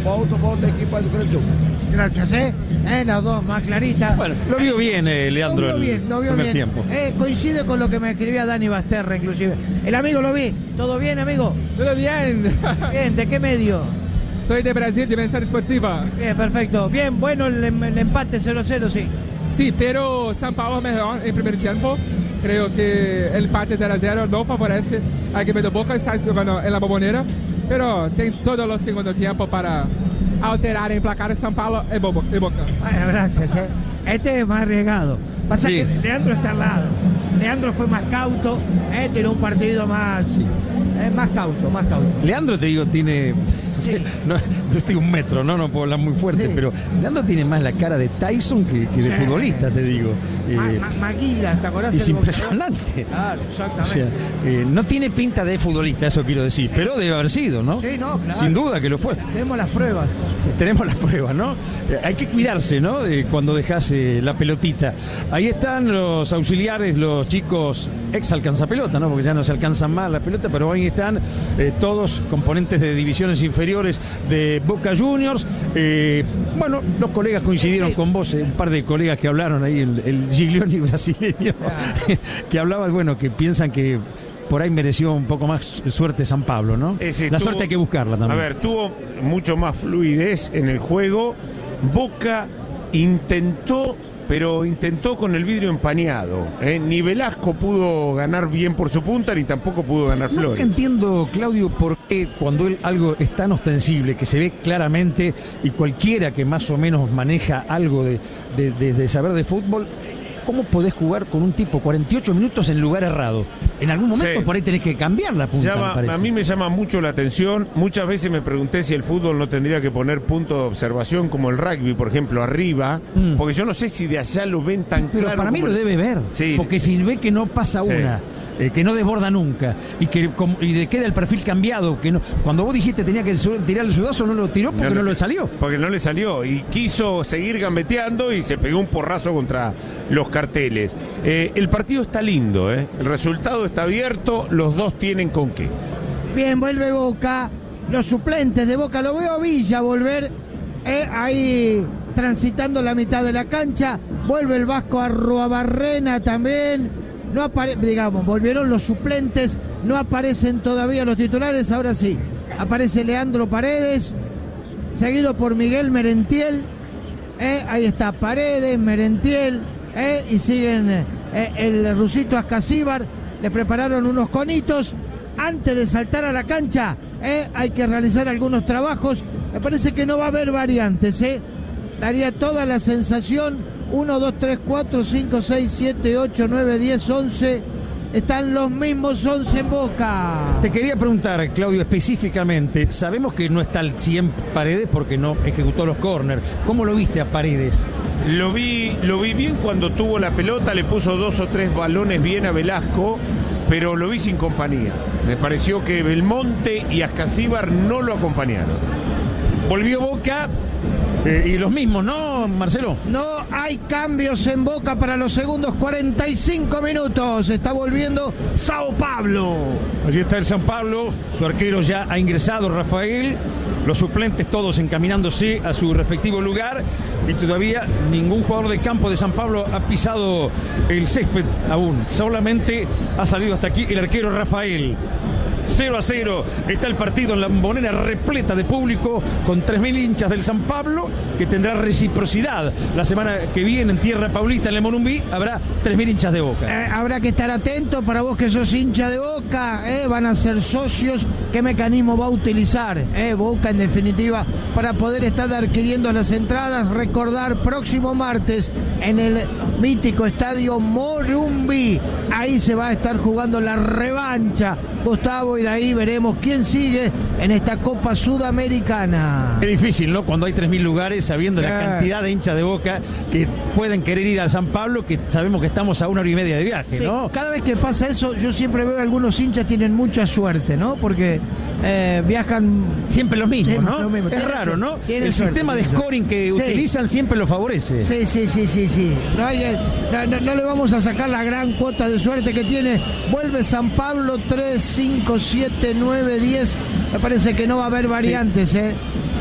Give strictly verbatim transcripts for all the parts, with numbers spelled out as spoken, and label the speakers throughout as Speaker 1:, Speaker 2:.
Speaker 1: bom, São Paulo tem que fazer um grande jogo.
Speaker 2: Gracias, ¿eh? eh las dos más claritas.
Speaker 3: Bueno, lo vio bien, eh, Leandro.
Speaker 2: Lo vio bien, lo vio
Speaker 3: el primer
Speaker 2: bien.
Speaker 3: Tiempo.
Speaker 2: Eh, coincide con lo que me escribía Dani Basterra, inclusive. El amigo lo vi. ¿Todo bien, amigo?
Speaker 4: Todo bien.
Speaker 2: Bien, ¿de qué medio?
Speaker 4: Soy de Brasil, de Mensagem Esportiva.
Speaker 2: Bien, perfecto. Bien, bueno el, el empate cero a cero, sí.
Speaker 4: Sí, pero São Paulo mejor en primer tiempo. Creo que el empate cero a cero no favorece a equipo de Boca. Está jugando en la Bombonera, pero tem todos los segundos tiempo para alterar el placar de São Paulo y Boca.
Speaker 2: Bueno, gracias. ¿eh? Este es más arriesgado. Pasa
Speaker 3: Sí.
Speaker 2: que Leandro está al lado. Leandro fue más cauto, eh, tiene un partido más, sí. eh, más cauto, más cauto.
Speaker 3: Leandro, te digo, tiene...
Speaker 2: Sí.
Speaker 3: No, yo estoy un metro, no, no puedo hablar muy fuerte,
Speaker 2: Sí.
Speaker 3: pero Leandro tiene más la cara de Tyson que, que de
Speaker 2: Sí.
Speaker 3: futbolista, te digo.
Speaker 2: Ma-
Speaker 3: Eh,
Speaker 2: ma- Maguila, ¿te acordás?
Speaker 3: es
Speaker 2: del boxeador?
Speaker 3: impresionante.
Speaker 2: Claro,
Speaker 3: O
Speaker 2: exactamente.
Speaker 3: sea, eh, no tiene pinta de futbolista, eso quiero decir, pero debe haber sido, ¿no?
Speaker 2: Sí, no, claro.
Speaker 3: Sin duda que lo fue.
Speaker 2: Tenemos las pruebas.
Speaker 3: Tenemos las pruebas, ¿no? Eh, hay que cuidarse, ¿no? De cuando dejas eh, la pelotita. Ahí están los auxiliares, los chicos ex alcanzapelota, ¿no? Porque ya no se alcanzan más la pelota, pero ahí están eh, todos componentes de divisiones inferiores de Boca Juniors. Eh, bueno, los colegas coincidieron
Speaker 2: Sí.
Speaker 3: con vos, eh, un par de colegas que hablaron ahí, el, el Giglioni brasileño, que hablaba, bueno, que piensan que por ahí mereció un poco más suerte San Pablo, ¿no?
Speaker 5: Ese
Speaker 3: la
Speaker 5: tuvo-
Speaker 3: suerte hay que buscarla también.
Speaker 5: A ver, tuvo mucho más fluidez en el juego. Boca intentó, pero intentó con el vidrio empañado. ¿eh? Ni Velasco pudo ganar bien por su punta, ni tampoco pudo ganar
Speaker 3: Nunca
Speaker 5: Flores.
Speaker 3: entiendo, Claudio, por qué cuando él algo es tan ostensible, que se ve claramente, y cualquiera que más o menos maneja algo de, de, de- de saber de fútbol, ¿cómo podés jugar con un tipo cuarenta y ocho minutos en lugar errado? En algún momento
Speaker 5: Sí.
Speaker 3: por ahí tenés que cambiar la punta,
Speaker 5: Llama-
Speaker 3: me parece.
Speaker 5: a mí me llama mucho la atención. Muchas veces me pregunté si el fútbol no tendría que poner puntos de observación como el rugby, por ejemplo, arriba,
Speaker 3: Mm.
Speaker 5: porque yo no sé si de allá lo ven tan
Speaker 3: Pero
Speaker 5: claro.
Speaker 3: para mí
Speaker 5: como
Speaker 3: lo
Speaker 5: el-
Speaker 3: debe ver,
Speaker 5: Sí.
Speaker 3: porque si ve que no pasa
Speaker 5: Sí.
Speaker 3: una, eh, que no desborda nunca, y que como- y le queda el perfil cambiado, que no, cuando vos dijiste tenía que su- tirar el sudazo, no lo tiró porque no,
Speaker 5: lo-
Speaker 3: le salió.
Speaker 5: Porque no le salió y quiso seguir gambeteando y se pegó un porrazo contra los carteles. Eh, el partido está lindo, ¿eh? El resultado está abierto, los dos tienen con qué.
Speaker 2: Bien, vuelve Boca. Los suplentes de Boca. Lo veo a Villa volver eh, ahí transitando la mitad de la cancha. Vuelve el Vasco Arruabarrena también. No apare digamos, volvieron los suplentes. No aparecen todavía los titulares. Ahora sí. Aparece Leandro Paredes, seguido por Miguel Merentiel. Eh, ahí está Paredes, Merentiel. Eh, y siguen eh, el rusito Ascasíbar. Le prepararon unos conitos. Antes de saltar a la cancha, eh, hay que realizar algunos trabajos. Me parece que no va a haber variantes. Eh. Daría toda la sensación. uno, dos, tres, cuatro, cinco, seis, siete, ocho, nueve, diez, once. Están los mismos once en Boca.
Speaker 3: Te quería preguntar, Claudio, específicamente, sabemos que no está al cien Paredes porque no ejecutó los córner. ¿Cómo lo viste a Paredes?
Speaker 5: Lo vi, lo vi bien cuando tuvo la pelota, le puso dos o tres balones bien a Velasco, pero lo vi sin compañía. Me pareció que Belmonte y Ascasíbar no lo acompañaron.
Speaker 3: Volvió Boca eh, y los mismos, ¿no, Marcelo?
Speaker 2: No hay cambios en Boca para los segundos cuarenta y cinco minutos. Está volviendo Sao Paulo.
Speaker 3: Allí está el San Pablo, su arquero ya ha ingresado, Rafael, los suplentes todos encaminándose a su respectivo lugar y todavía ningún jugador de campo de San Pablo ha pisado el césped aún, solamente ha salido hasta aquí el arquero Rafael. cero a cero está el partido en la Bombonera repleta de público con tres mil hinchas del San Pablo, que tendrá reciprocidad la semana que viene en Tierra Paulista, en el Morumbí, habrá tres mil hinchas de Boca.
Speaker 2: Eh, habrá que estar atento para vos que sos hincha de Boca, eh, van a ser socios. ¿Qué mecanismo va a utilizar eh, Boca en definitiva para poder estar adquiriendo las entradas? Recordar, próximo martes en el mítico estadio Morumbí, ahí se va a estar jugando la revancha, Gustavo, y de ahí veremos quién sigue en esta Copa Sudamericana.
Speaker 3: Es difícil, ¿no? Cuando hay tres mil lugares, sabiendo la
Speaker 2: Claro.
Speaker 3: cantidad de hinchas de Boca que pueden querer ir a San Pablo, que sabemos que estamos a una hora y media de viaje,
Speaker 2: Sí,
Speaker 3: ¿no?
Speaker 2: cada vez que pasa eso, yo siempre veo que algunos hinchas tienen mucha suerte, ¿no? Porque eh, viajan
Speaker 3: Siempre los mismos,
Speaker 2: Sí,
Speaker 3: ¿no?
Speaker 2: lo mismo.
Speaker 3: Es
Speaker 2: Tienen
Speaker 3: raro,
Speaker 2: suerte,
Speaker 3: ¿no?
Speaker 2: tienen
Speaker 3: El
Speaker 2: suerte,
Speaker 3: sistema de
Speaker 2: tienen
Speaker 3: scoring que
Speaker 2: suerte. Sí.
Speaker 3: utilizan siempre los favorece.
Speaker 2: Sí, sí, sí, sí, sí. No, hay, eh, no, no- no le vamos a sacar la gran cuota de suerte que tiene. Vuelve San Pablo, tres, cinco, siete, nueve, diez. Me parece que no va a haber variantes, ¿eh?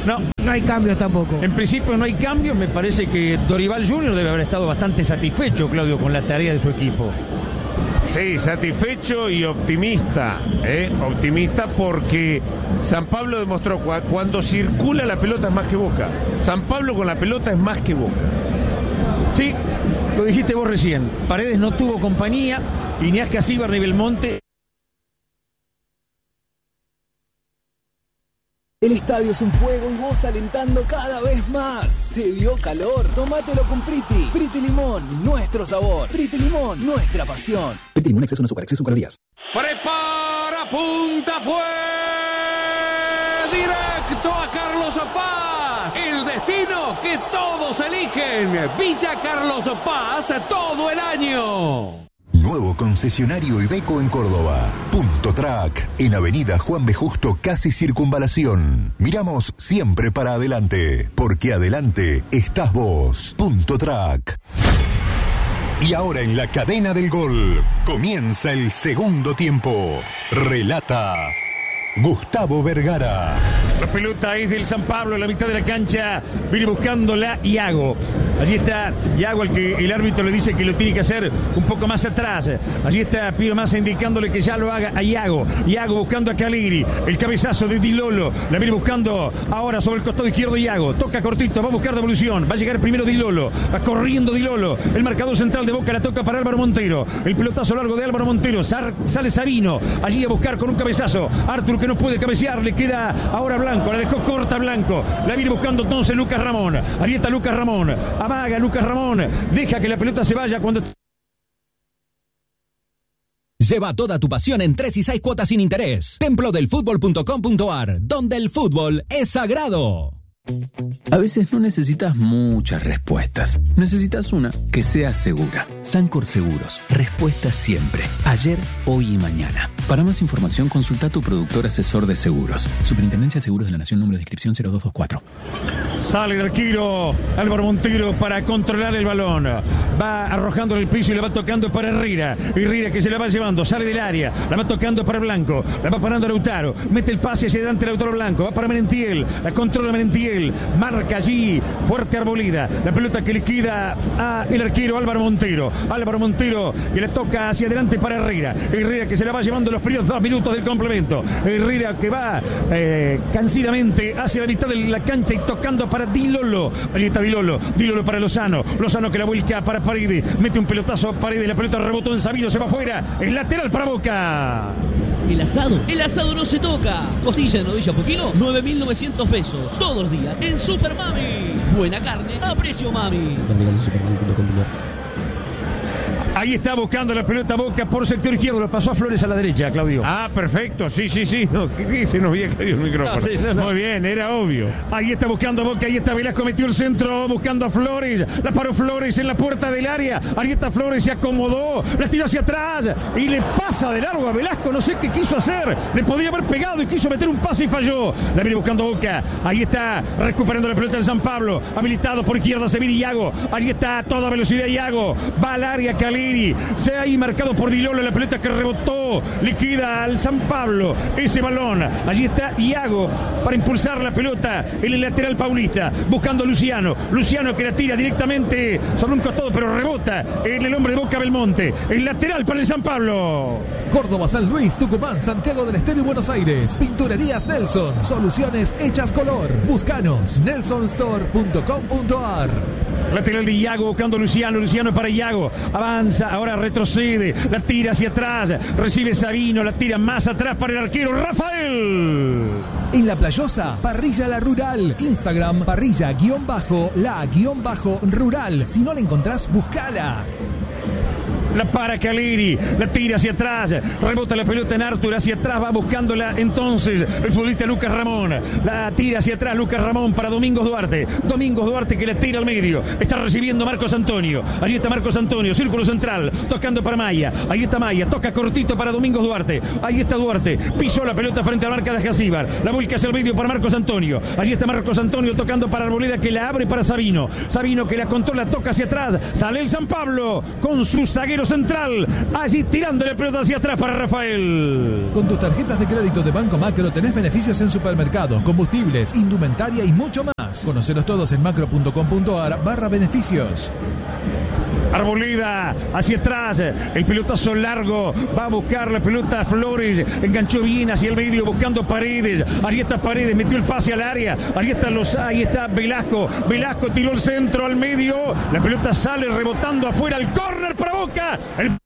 Speaker 3: No,
Speaker 2: No hay cambios tampoco.
Speaker 3: en principio no hay cambios. Me parece que Dorival junior debe haber estado bastante satisfecho, Claudio, con la tarea de su equipo.
Speaker 5: Sí, satisfecho y optimista, ¿eh? Optimista porque San Pablo demostró cu- cuando circula la pelota es más que Boca. San Pablo con la pelota es más que Boca.
Speaker 3: Sí, lo dijiste vos recién. Paredes no tuvo compañía y ni Ascasíbar ni Belmonte.
Speaker 6: El estadio es un fuego y vos alentando cada vez más. ¿Te dio calor? Tómatelo con Priti. Priti Limón, nuestro sabor. Priti Limón, nuestra pasión. Priti Limón, exceso no azúcar, exceso calorías.
Speaker 7: Prepara, punta, fue directo a Carlos Paz. El destino que todos eligen. Villa Carlos Paz todo el año.
Speaker 8: Nuevo concesionario Iveco en Córdoba. Punto Track, en Avenida Juan B. Justo, casi Circunvalación. Miramos siempre para adelante, porque adelante estás vos. Punto Track. Y ahora en la cadena del gol, comienza el segundo tiempo. Relata Gustavo Vergara.
Speaker 3: La pelota es del San Pablo en la mitad de la cancha. Viene buscándola Iago. Allí está Iago, al que el árbitro le dice que lo tiene que hacer un poco más atrás. Allí está Piero Massa indicándole que ya lo haga a Iago. Iago buscando a Caligri. El cabezazo de Di Lolo. La viene buscando ahora sobre el costado izquierdo Iago. Toca cortito, va a buscar devolución. Va a llegar primero Di Lolo. Va corriendo Di Lolo. El marcador central de Boca la toca para Álvaro Montero. El pelotazo largo de Álvaro Montero. Sar, sale Sabino. Allí a buscar con un cabezazo. Artur que no puede cabecear. Le queda ahora Blanco. La dejó corta Blanco. La viene buscando entonces Lucas Ramón. Allí está Lucas Ramón. Amaga Lucas Ramón. Deja que la pelota se vaya cuando...
Speaker 9: Lleva toda tu pasión en tres y seis cuotas sin interés. templo del fútbol punto com punto a r, donde el fútbol es sagrado.
Speaker 10: A veces no necesitas muchas respuestas. Necesitas una que sea segura. Sancor Seguros. Respuesta siempre. Ayer, hoy y mañana. Para más información, consulta a tu productor asesor de seguros. Superintendencia de Seguros de la Nación, número de inscripción cero dos dos cuatro.
Speaker 3: Sale el arquero Álvaro Montero para controlar el balón. Va arrojando en el piso y la va tocando para Herrera. Herrera que se la va llevando. Sale del área. La va tocando para Blanco. La va parando Lautaro. Mete el pase hacia adelante Lautaro Blanco. Va para Merentiel. La controla Merentiel. Marca allí fuerte Arboleda. La pelota que le queda a el arquero Álvaro Montero. Álvaro Montero que le toca hacia adelante para Herrera. Herrera que se la va llevando los primeros dos minutos del complemento. Herrera que va eh, cansidamente hacia la mitad de la cancha y tocando para Di Lolo. Allí está Di Lolo. Di Lolo para Lozano. Lozano que la vuelca para Paredes. Mete un pelotazo a Paredes. La pelota rebotó en Sabino. Se va afuera. El lateral para Boca.
Speaker 11: El asado, el asado no se toca. Costilla de novilla por kilo, nueve mil novecientos pesos. Todos los días en Super Mami. Buena carne a precio Mami.
Speaker 3: Ahí está buscando la pelota Boca por sector izquierdo. Lo pasó a Flores a la derecha, Claudio.
Speaker 5: Ah, perfecto. Sí, sí, sí. No, ¿qué, qué? Se nos había caído el micrófono.
Speaker 3: No, sí, no, no.
Speaker 5: Muy bien, era obvio.
Speaker 3: Ahí está buscando Boca. Ahí está Velasco. Metió el centro buscando a Flores. La paró Flores en la puerta del área. Ahí está Flores. Se acomodó. La tiró hacia atrás. Y le pasa de largo a Velasco. No sé qué quiso hacer. Le podría haber pegado y quiso meter un pase y falló. La viene buscando Boca. Ahí está recuperando la pelota en San Pablo. Habilitado por izquierda se viene Iago. Ahí está a toda velocidad Iago. Va al área Caligri. Se ha ahí marcado por Di Lolo. La pelota que rebotó. Le queda al San Pablo ese balón. Allí está Iago para impulsar la pelota en el lateral paulista. Buscando a Luciano. Luciano que la tira directamente sobre un costado, pero rebota en el hombre de Boca Belmonte. El lateral para el San Pablo.
Speaker 12: Córdoba, San Luis, Tucumán, Santiago del Estero y Buenos Aires. Pinturerías Nelson. Soluciones hechas color. Búscanos. nelson store punto com punto a r.
Speaker 3: Lateral de Iago buscando a Luciano. Luciano para Iago. Avanza, ahora retrocede. La tira hacia atrás. Recibe Sabino. La tira más atrás para el arquero Rafael.
Speaker 12: En La Playosa, Parrilla La Rural. Instagram, parrilla guión bajo, la guión bajo rural. Si no la encontrás, buscala.
Speaker 3: La para Caligri, la tira hacia atrás, rebota la pelota en Artur, hacia atrás va buscándola entonces el futbolista Lucas Ramón, la tira hacia atrás Lucas Ramón para Domingos Duarte, Domingos Duarte que la tira al medio, está recibiendo Marcos Antonio, allí está Marcos Antonio, círculo central, tocando para Maya, ahí está Maya, toca cortito para Domingos Duarte, ahí está Duarte, pisó la pelota frente a la marca de Ascasíbar, la vuelca hacia el medio para Marcos Antonio, allí está Marcos Antonio tocando para Arboleda que la abre para Sabino, Sabino que la controla, toca hacia atrás, sale el San Pablo con sus zagueros zaguero central, allí tirando la pelota hacia atrás para Rafael.
Speaker 12: Con tus tarjetas de crédito de Banco Macro tenés beneficios en supermercados, combustibles, indumentaria y mucho más. Conocelos todos en macro.com.ar barra beneficios.
Speaker 3: Arboleda hacia atrás, el pelotazo largo, va a buscar la pelota Flores, enganchó bien hacia el medio buscando Paredes, ahí está Paredes, metió el pase al área, ahí está los, ahí está Velasco, Velasco tiró el centro al medio, la pelota sale rebotando afuera, el córner para Boca, el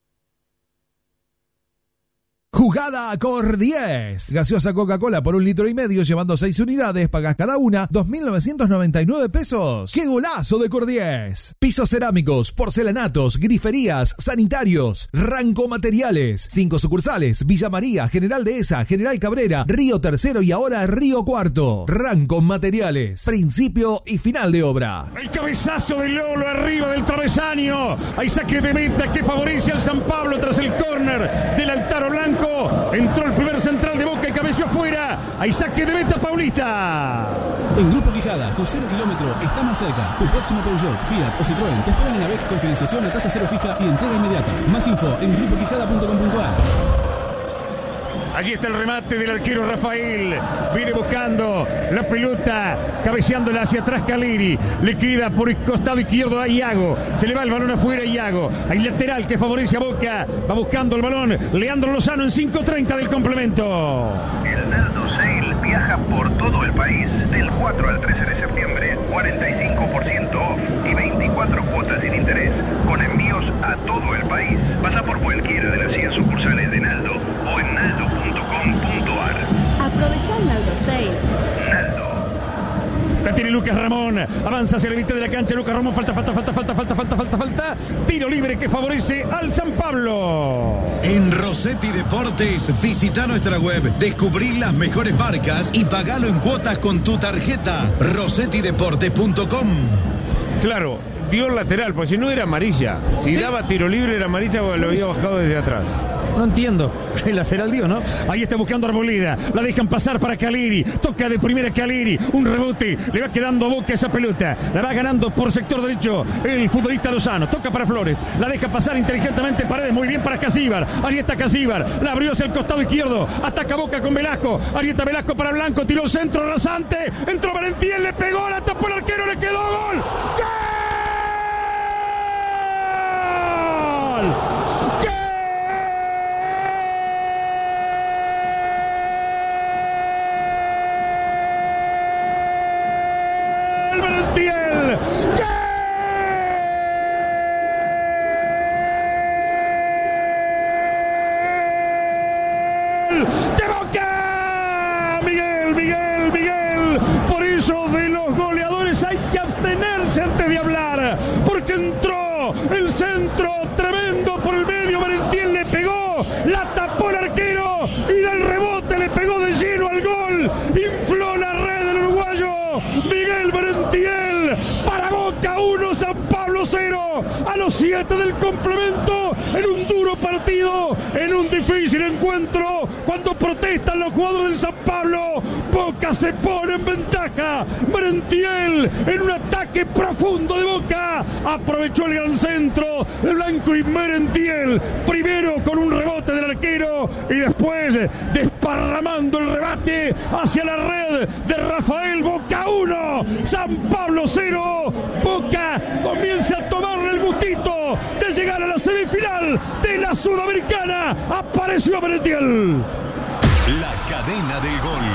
Speaker 12: Jugada Cor diez. Gaseosa Coca-Cola por un litro y medio, llevando seis unidades, pagás cada una dos mil novecientos noventa y nueve pesos. ¡Qué golazo de Cor diez! Pisos cerámicos, porcelanatos, griferías, sanitarios, Ranco Materiales. Cinco sucursales: Villa María, General Dehesa, General Cabrera, Río Tercero y ahora Río Cuarto. Ranco Materiales. Principio y final de obra.
Speaker 3: El cabezazo de Lolo arriba del travesaño. Hay saque de meta que favorece al San Pablo tras el córner del Lautaro Blanco. Entró el primer central de Boca y cabeció afuera. Hay saque de meta Paulista.
Speaker 13: En Grupo Quijada, tu cero kilómetro está más cerca. Tu próximo Peugeot, Fiat o Citroën te esperan en AVEC con financiación a tasa cero fija y entrega inmediata. Más info en grupo quijada punto com punto a r.
Speaker 3: Allí está el remate del arquero Rafael. Viene buscando la pelota, cabeceándola hacia atrás Caleri. Le queda por el costado izquierdo a Iago. Se le va el balón afuera a Iago. Hay lateral que favorece a Boca. Va buscando el balón Leandro Lozano en cinco treinta del complemento.
Speaker 14: El Naldo Sale viaja por todo el país del cuatro al trece de septiembre. cuarenta y cinco por ciento off y veinticuatro cuotas sin interés. Con envíos a todo el país. Pasa por cualquiera de las cien sucursales de Naldo o en naldo punto com punto a r.
Speaker 15: Aprovecha el Naldo Sale.
Speaker 14: Naldo.
Speaker 3: La tiene Lucas Ramón, avanza hacia la mitad de la cancha, Lucas Ramón, falta, falta, falta, falta, falta, falta, falta, falta, tiro libre que favorece al San Pablo.
Speaker 16: En Rossetti Deportes, visita nuestra web, descubrí las mejores marcas y pagalo en cuotas con tu tarjeta, rossetti deportes punto com.
Speaker 5: Claro, dio el lateral, porque si no era amarilla, si ¿sí? daba tiro libre era amarilla porque lo había bajado desde atrás.
Speaker 3: No entiendo. El lateral dio, ¿no? Ahí está buscando Arboleda. La dejan pasar para Caleri. Toca de primera Caleri. Un rebote. Le va quedando a Boca esa pelota. La va ganando por sector derecho el futbolista Lozano. Toca para Flores. La deja pasar inteligentemente Paredes. Muy bien para Casíbar. Ahí está Casíbar. La abrió hacia el costado izquierdo. Ataca Boca con Velasco. Ahí está Velasco para Blanco. Tiró centro rasante. Entró Valentín. Le pegó. La tapó el arquero. Le quedó gol. ¡Gol! ¡De Boca! Miguel, Miguel, Miguel. Por eso de los goleadores hay que abstenerse antes de hablar. Porque entró el centro tremendo por el medio. Valentín le pegó, la tapó el arquero y del rebote le pegó de lleno al gol. Infló la red del uruguayo Miguel Valentín. Para Boca uno, San Pablo cero. A los siete del complemento, en un duro partido, en un difícil encuentro, cuando protestan los jugadores del San Pablo, Boca se pone en ventaja. Merentiel, en un ataque profundo de Boca, aprovechó el gran centro de Blanco y Merentiel, primero con un rebote del arquero y después desparramando el rebate hacia la red de Rafael. Boca uno, San Pablo cero. Boca comienza a tomarle el gustito de llegar a la semifinal de la Sudamericana. Apareció Merentiel.
Speaker 8: La cadena del gol.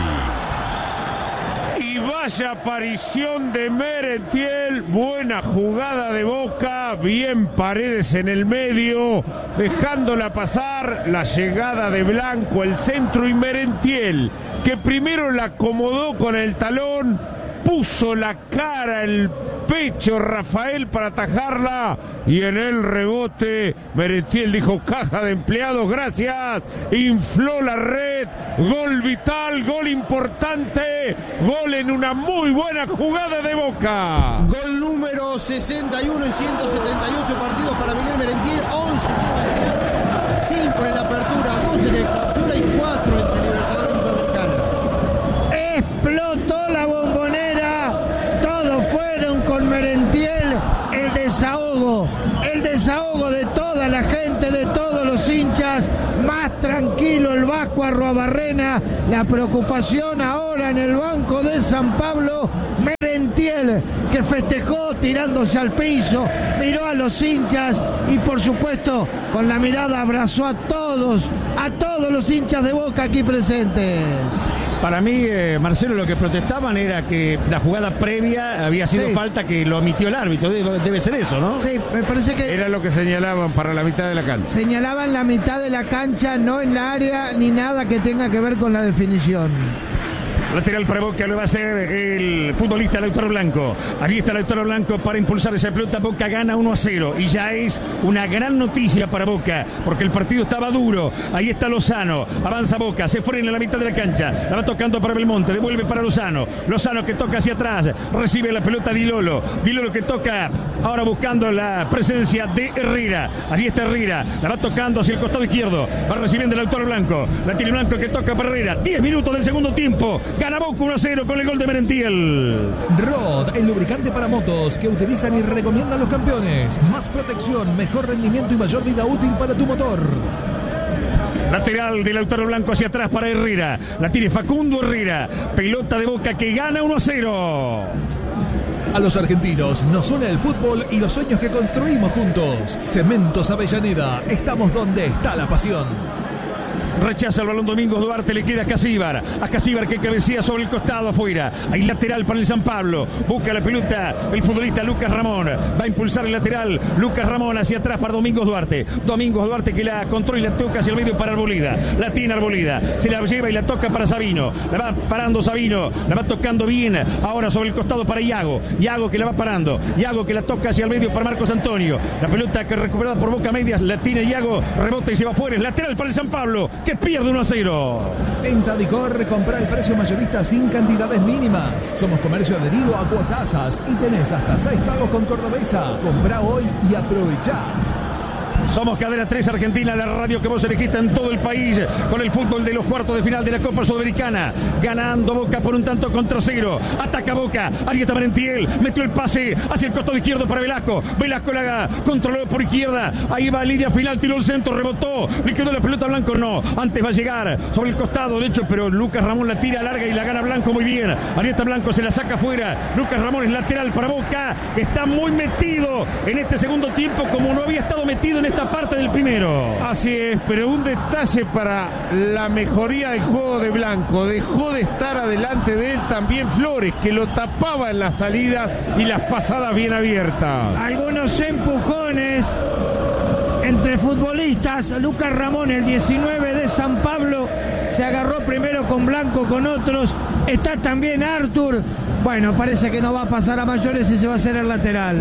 Speaker 5: Y vaya aparición de Merentiel, buena jugada de Boca, bien Paredes en el medio, dejándola pasar, la llegada de Blanco, el centro y Merentiel, que primero la acomodó con el talón, puso la cara, el pecho Rafael para atajarla y en el rebote Merentiel dijo caja de empleados, gracias, infló la red, gol vital, gol importante, gol en una muy buena jugada de Boca.
Speaker 1: Gol número sesenta y uno en ciento setenta y ocho partidos para Miguel Merentiel, once cinco en la apertura, dos en el clausura y cuatro entre Libertadores y Sudamericana.
Speaker 2: Explotó la bombonera, todos fueron con Merentiel, el desahogo, el desahogo de toda la la gente, de todos los hinchas. Más tranquilo el Vasco Arruabarrena. La preocupación ahora en el banco de San Pablo. Merentiel, que festejó tirándose al piso, miró a los hinchas y por supuesto con la mirada abrazó a todos, a todos los hinchas de Boca aquí presentes.
Speaker 3: Para mí, eh, Marcelo, lo que protestaban era que la jugada previa había sido
Speaker 2: Sí.
Speaker 3: falta que lo omitió el árbitro. Debe, debe ser eso, ¿no?
Speaker 2: Sí, me parece que
Speaker 5: Era lo que señalaban para la mitad de la cancha.
Speaker 2: señalaban la mitad de la cancha, no en la área ni nada que tenga que ver con la definición.
Speaker 3: Lateral para Boca, lo va a hacer el futbolista Lautaro Blanco. Allí está Lautaro Blanco para impulsar esa pelota. Boca gana uno a cero y ya es una gran noticia para Boca porque el partido estaba duro. Ahí está Lozano, avanza Boca, se frena en la mitad de la cancha, la va tocando para Belmonte, devuelve para Lozano. Lozano que toca hacia atrás, recibe la pelota Di Lolo. Di Lolo que toca ahora buscando la presencia de Herrera. Allí está Herrera, la va tocando hacia el costado izquierdo, va recibiendo Lautaro Blanco. La tiene Blanco que toca para Herrera. diez minutos del segundo tiempo. Gana Boca uno a cero con el gol de Merentiel.
Speaker 12: Rod, el lubricante para motos que utilizan y recomiendan los campeones. Más protección, mejor rendimiento y mayor vida útil para tu motor.
Speaker 3: Lateral de Lautaro Blanco hacia atrás para Herrera. La tiene Facundo Herrera. Pelota de Boca que gana uno a cero.
Speaker 12: A los argentinos nos une el fútbol y los sueños que construimos juntos. Cementos Avellaneda, estamos donde está la pasión.
Speaker 3: Rechaza el balón Domingos Duarte, le queda a Casíbar. A Casíbar que cabecea sobre el costado afuera. Hay lateral para el San Pablo. Busca la pelota el futbolista Lucas Ramón. Va a impulsar el lateral Lucas Ramón hacia atrás para Domingos Duarte. Domingos Duarte que la controla y la toca hacia el medio para Arboleda. La tiene Arboleda. Se la lleva y la toca para Sabino. La va parando Sabino. La va tocando bien. Ahora sobre el costado para Iago. Iago que la va parando. Iago que la toca hacia el medio para Marcos Antonio. La pelota que recuperada por Boca Medias. La tiene Iago. Rebota y se va afuera. Es lateral para el San Pablo. Que pierde uno a cero.
Speaker 12: En Tadicor, compra el precio mayorista sin cantidades mínimas. Somos comercio adherido a Cuotasas y tenés hasta seis pagos con Cordobesa. Comprá hoy y aprovechá.
Speaker 3: Somos Cadena tres Argentina, la radio que vos elegiste en todo el país, con el fútbol de los cuartos de final de la Copa Sudamericana. Ganando Boca por un tanto contra cero. Ataca Boca. Ahí está Merentiel. Metió el pase hacia el costado izquierdo para Velasco. Velasco la controló por izquierda. Ahí va línea final. Tiró el centro. Rebotó. Le quedó la pelota a Blanco. No. Antes va a llegar sobre el costado derecho, pero Lucas Ramón la tira larga y la gana Blanco muy bien. Ahí está Blanco. Se la saca afuera. Lucas Ramón es lateral para Boca. Está muy metido en este segundo tiempo como no había estado metido en esta parte del primero.
Speaker 5: Así es, pero un detalle para la mejoría del juego de Blanco. Dejó de estar adelante de él también Flores, que lo tapaba en las salidas y las pasadas bien abiertas.
Speaker 2: Algunos empujones entre futbolistas. Lucas Ramón, el diecinueve de San Pablo, se agarró primero con Blanco, con otros. Está también Artur. Bueno, parece que no va a pasar a mayores y se va a hacer el lateral.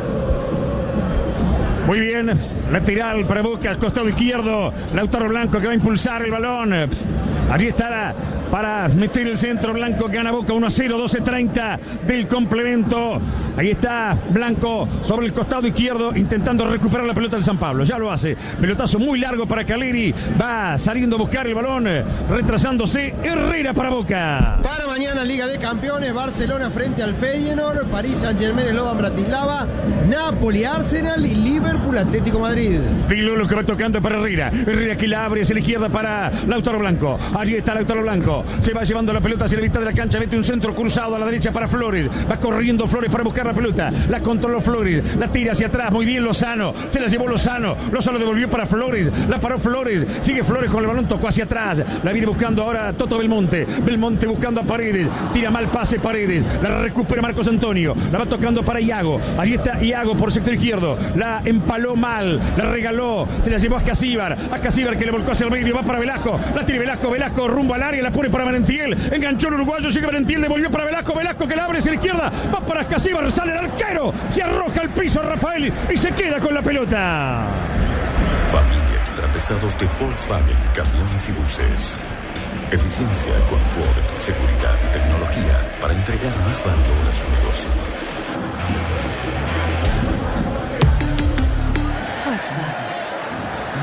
Speaker 3: Muy bien, lateral para Boca, al costado izquierdo, Lautaro Blanco que va a impulsar el balón. Allí estará para meter el centro. Blanco gana Boca uno a cero, doce treinta del complemento. Ahí está Blanco sobre el costado izquierdo intentando recuperar la pelota del San Pablo. Ya lo hace. Pelotazo muy largo para Caleri. Va saliendo a buscar el balón, retrasándose. Herrera para Boca.
Speaker 1: Para mañana Liga de Campeones, Barcelona frente al Feyenoord, París Saint-Germain, Slovan Bratislava, Napoli, Arsenal y Liverpool, Atlético Madrid.
Speaker 3: Di Lolo que va tocando para Herrera. Herrera que la abre hacia la izquierda para Lautaro Blanco. Allí está Lautaro Blanco. Se va llevando la pelota hacia la mitad de la cancha. Mete un centro cruzado a la derecha para Flores. Va corriendo Flores para buscar la pelota. La controló Flores. La tira hacia atrás. Muy bien Lozano. Se la llevó Lozano. Lozano devolvió para Flores. La paró Flores. Sigue Flores con el balón. Tocó hacia atrás. La viene buscando ahora Toto Belmonte. Belmonte buscando a Paredes. Tira mal pase Paredes. La recupera Marcos Antonio. La va tocando para Iago. Allí está Iago por sector izquierdo. La empaló mal. La regaló. Se la llevó a Casíbar. A Casíbar que le volcó hacia el medio. Va para Velasco. La tira Velasco. Velasco rumbo al área. La pone para Merentiel. Enganchó el uruguayo. Sigue Merentiel. Devolvió para Velasco. Velasco que la abre hacia la izquierda. Va para Casíbar. Sale el arquero. Se arroja al piso Rafael y se queda con la pelota.
Speaker 17: Familia Extra Pesados de Volkswagen, camiones y buses. Eficiencia, confort, seguridad y tecnología para entregar más valor a su negocio.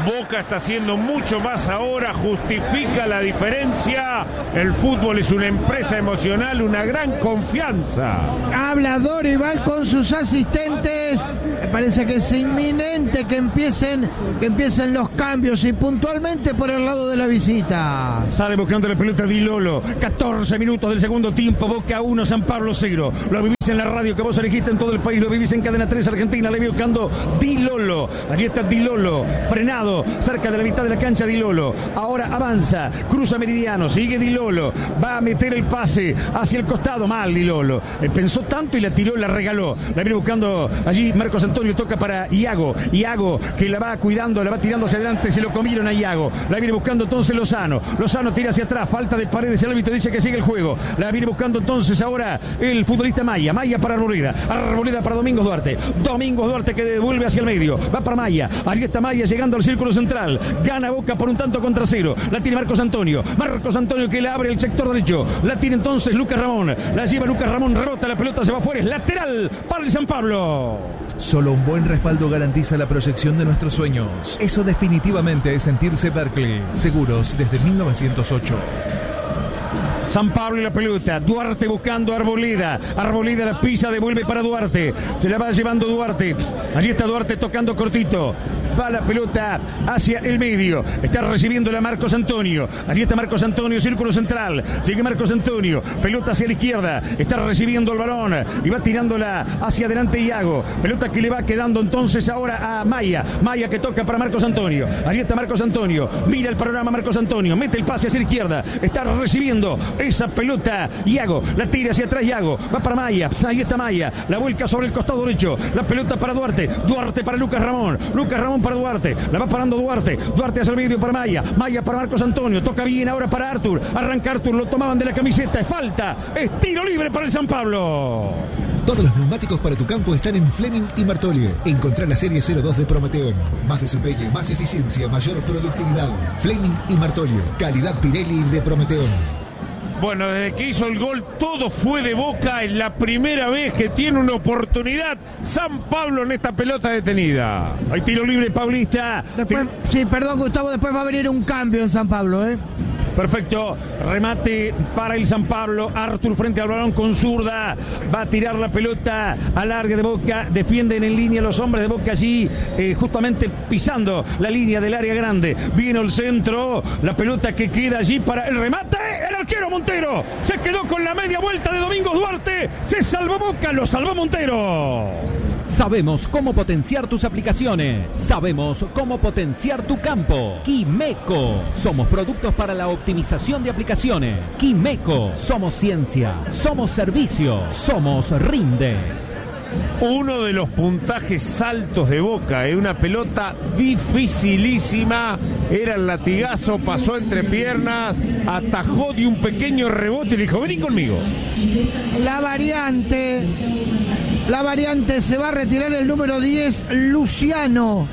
Speaker 5: Boca está haciendo mucho más ahora, justifica la diferencia. El fútbol es una empresa emocional, una gran confianza.
Speaker 2: Habla Dorival con sus asistentes. Me parece que es inminente que empiecen, que empiecen los cambios y puntualmente por el lado de la visita.
Speaker 3: Sale buscando la pelota Di Lolo. catorce minutos del segundo tiempo. Boca uno, San Pablo cero. Lo vivís en la radio que vos elegiste en todo el país. Lo vivís en Cadena tres Argentina. Le voy buscando Di Lolo. Allí está Di Lolo. Frenado. Cerca de la mitad de la cancha Di Lolo. Ahora avanza. Cruza Meridiano. Sigue Di Lolo. Va a meter el pase hacia el costado. Mal Di Lolo. Eh, pensó tanto y la tiró y la regaló. La viene buscando allí Marcos Antonio. Toca para Iago. Iago que la va cuidando. La va tirando hacia adelante. Se lo comieron a Iago. La viene buscando entonces Lozano. Lozano tira hacia atrás. Falta de Paredes. El árbitro dice que sigue el juego. La viene buscando entonces ahora el futbolista Maya. Maya para Arboleda. Arboleda para Domingos Duarte. Domingos Duarte que devuelve hacia el medio. Va para Maya. Ahí está Maya llegando al círculo central. Gana Boca por un tanto contra cero. La tiene Marcos Antonio. Marcos Antonio que le abre el sector derecho. La tiene entonces Lucas Ramón. La lleva Lucas Ramón. Rebota la pelota. Se va afuera. Es lateral para el San Pablo.
Speaker 12: Solo un buen respaldo garantiza la proyección de nuestros sueños. Eso definitivamente es sentirse Berkeley. Seguros desde mil novecientos ocho.
Speaker 3: San Pablo y la pelota. Duarte buscando a Arboleda. Arboleda la pisa, devuelve para Duarte. Se la va llevando Duarte. Allí está Duarte tocando cortito. Va la pelota hacia el medio. Está recibiendo la Marcos Antonio. Allí está Marcos Antonio, círculo central. Sigue Marcos Antonio. Pelota hacia la izquierda. Está recibiendo el balón. Y va tirándola hacia adelante Iago. Pelota que le va quedando entonces ahora a Maya. Maya que toca para Marcos Antonio. Allí está Marcos Antonio. Mira el panorama Marcos Antonio. Mete el pase hacia la izquierda. Está recibiendo esa pelota Iago. La tira hacia atrás Iago. Va para Maya. Ahí está Maya. La vuelca sobre el costado derecho. La pelota para Duarte. Duarte para Lucas Ramón. Lucas Ramón para Duarte, la va parando Duarte, Duarte hacia el medio para Maya, Maya para Marcos Antonio, toca bien ahora para Artur, arranca Artur, lo tomaban de la camiseta, es falta, es tiro libre para el San Pablo.
Speaker 18: Todos los neumáticos para tu campo están en Fleming y Martolio. Encontrá la serie cero dos de Prometeon. Más desempeño, más eficiencia, mayor productividad. Fleming y Martolio, calidad Pirelli de Prometeon.
Speaker 5: Bueno, desde que hizo el gol todo fue de Boca. Es la primera vez que tiene una oportunidad San Pablo en esta pelota detenida.
Speaker 3: Hay tiro libre paulista.
Speaker 2: Después, sí, perdón Gustavo, después va a venir un cambio en San Pablo, ¿eh?
Speaker 3: Perfecto, remate para el San Pablo. Artur frente al balón con zurda. Va a tirar la pelota al largue de Boca. Defienden en línea los hombres de Boca allí, eh, justamente pisando la línea del área grande. Viene el centro, la pelota que queda allí para el remate. El arquero Montero se quedó con la media vuelta de Domingos Duarte. Se salvó Boca, lo salvó Montero.
Speaker 9: Sabemos cómo potenciar tus aplicaciones. Sabemos cómo potenciar tu campo. Quimeco. Somos productos para la optimización de aplicaciones. Quimeco. Somos ciencia. Somos servicio. Somos Rinde.
Speaker 5: Uno de los puntajes altos de Boca, es ¿eh? Una pelota dificilísima, era el latigazo, pasó entre piernas, atajó de un pequeño rebote y le dijo, vení conmigo.
Speaker 2: La variante, la variante se va a retirar el número diez, Luciano,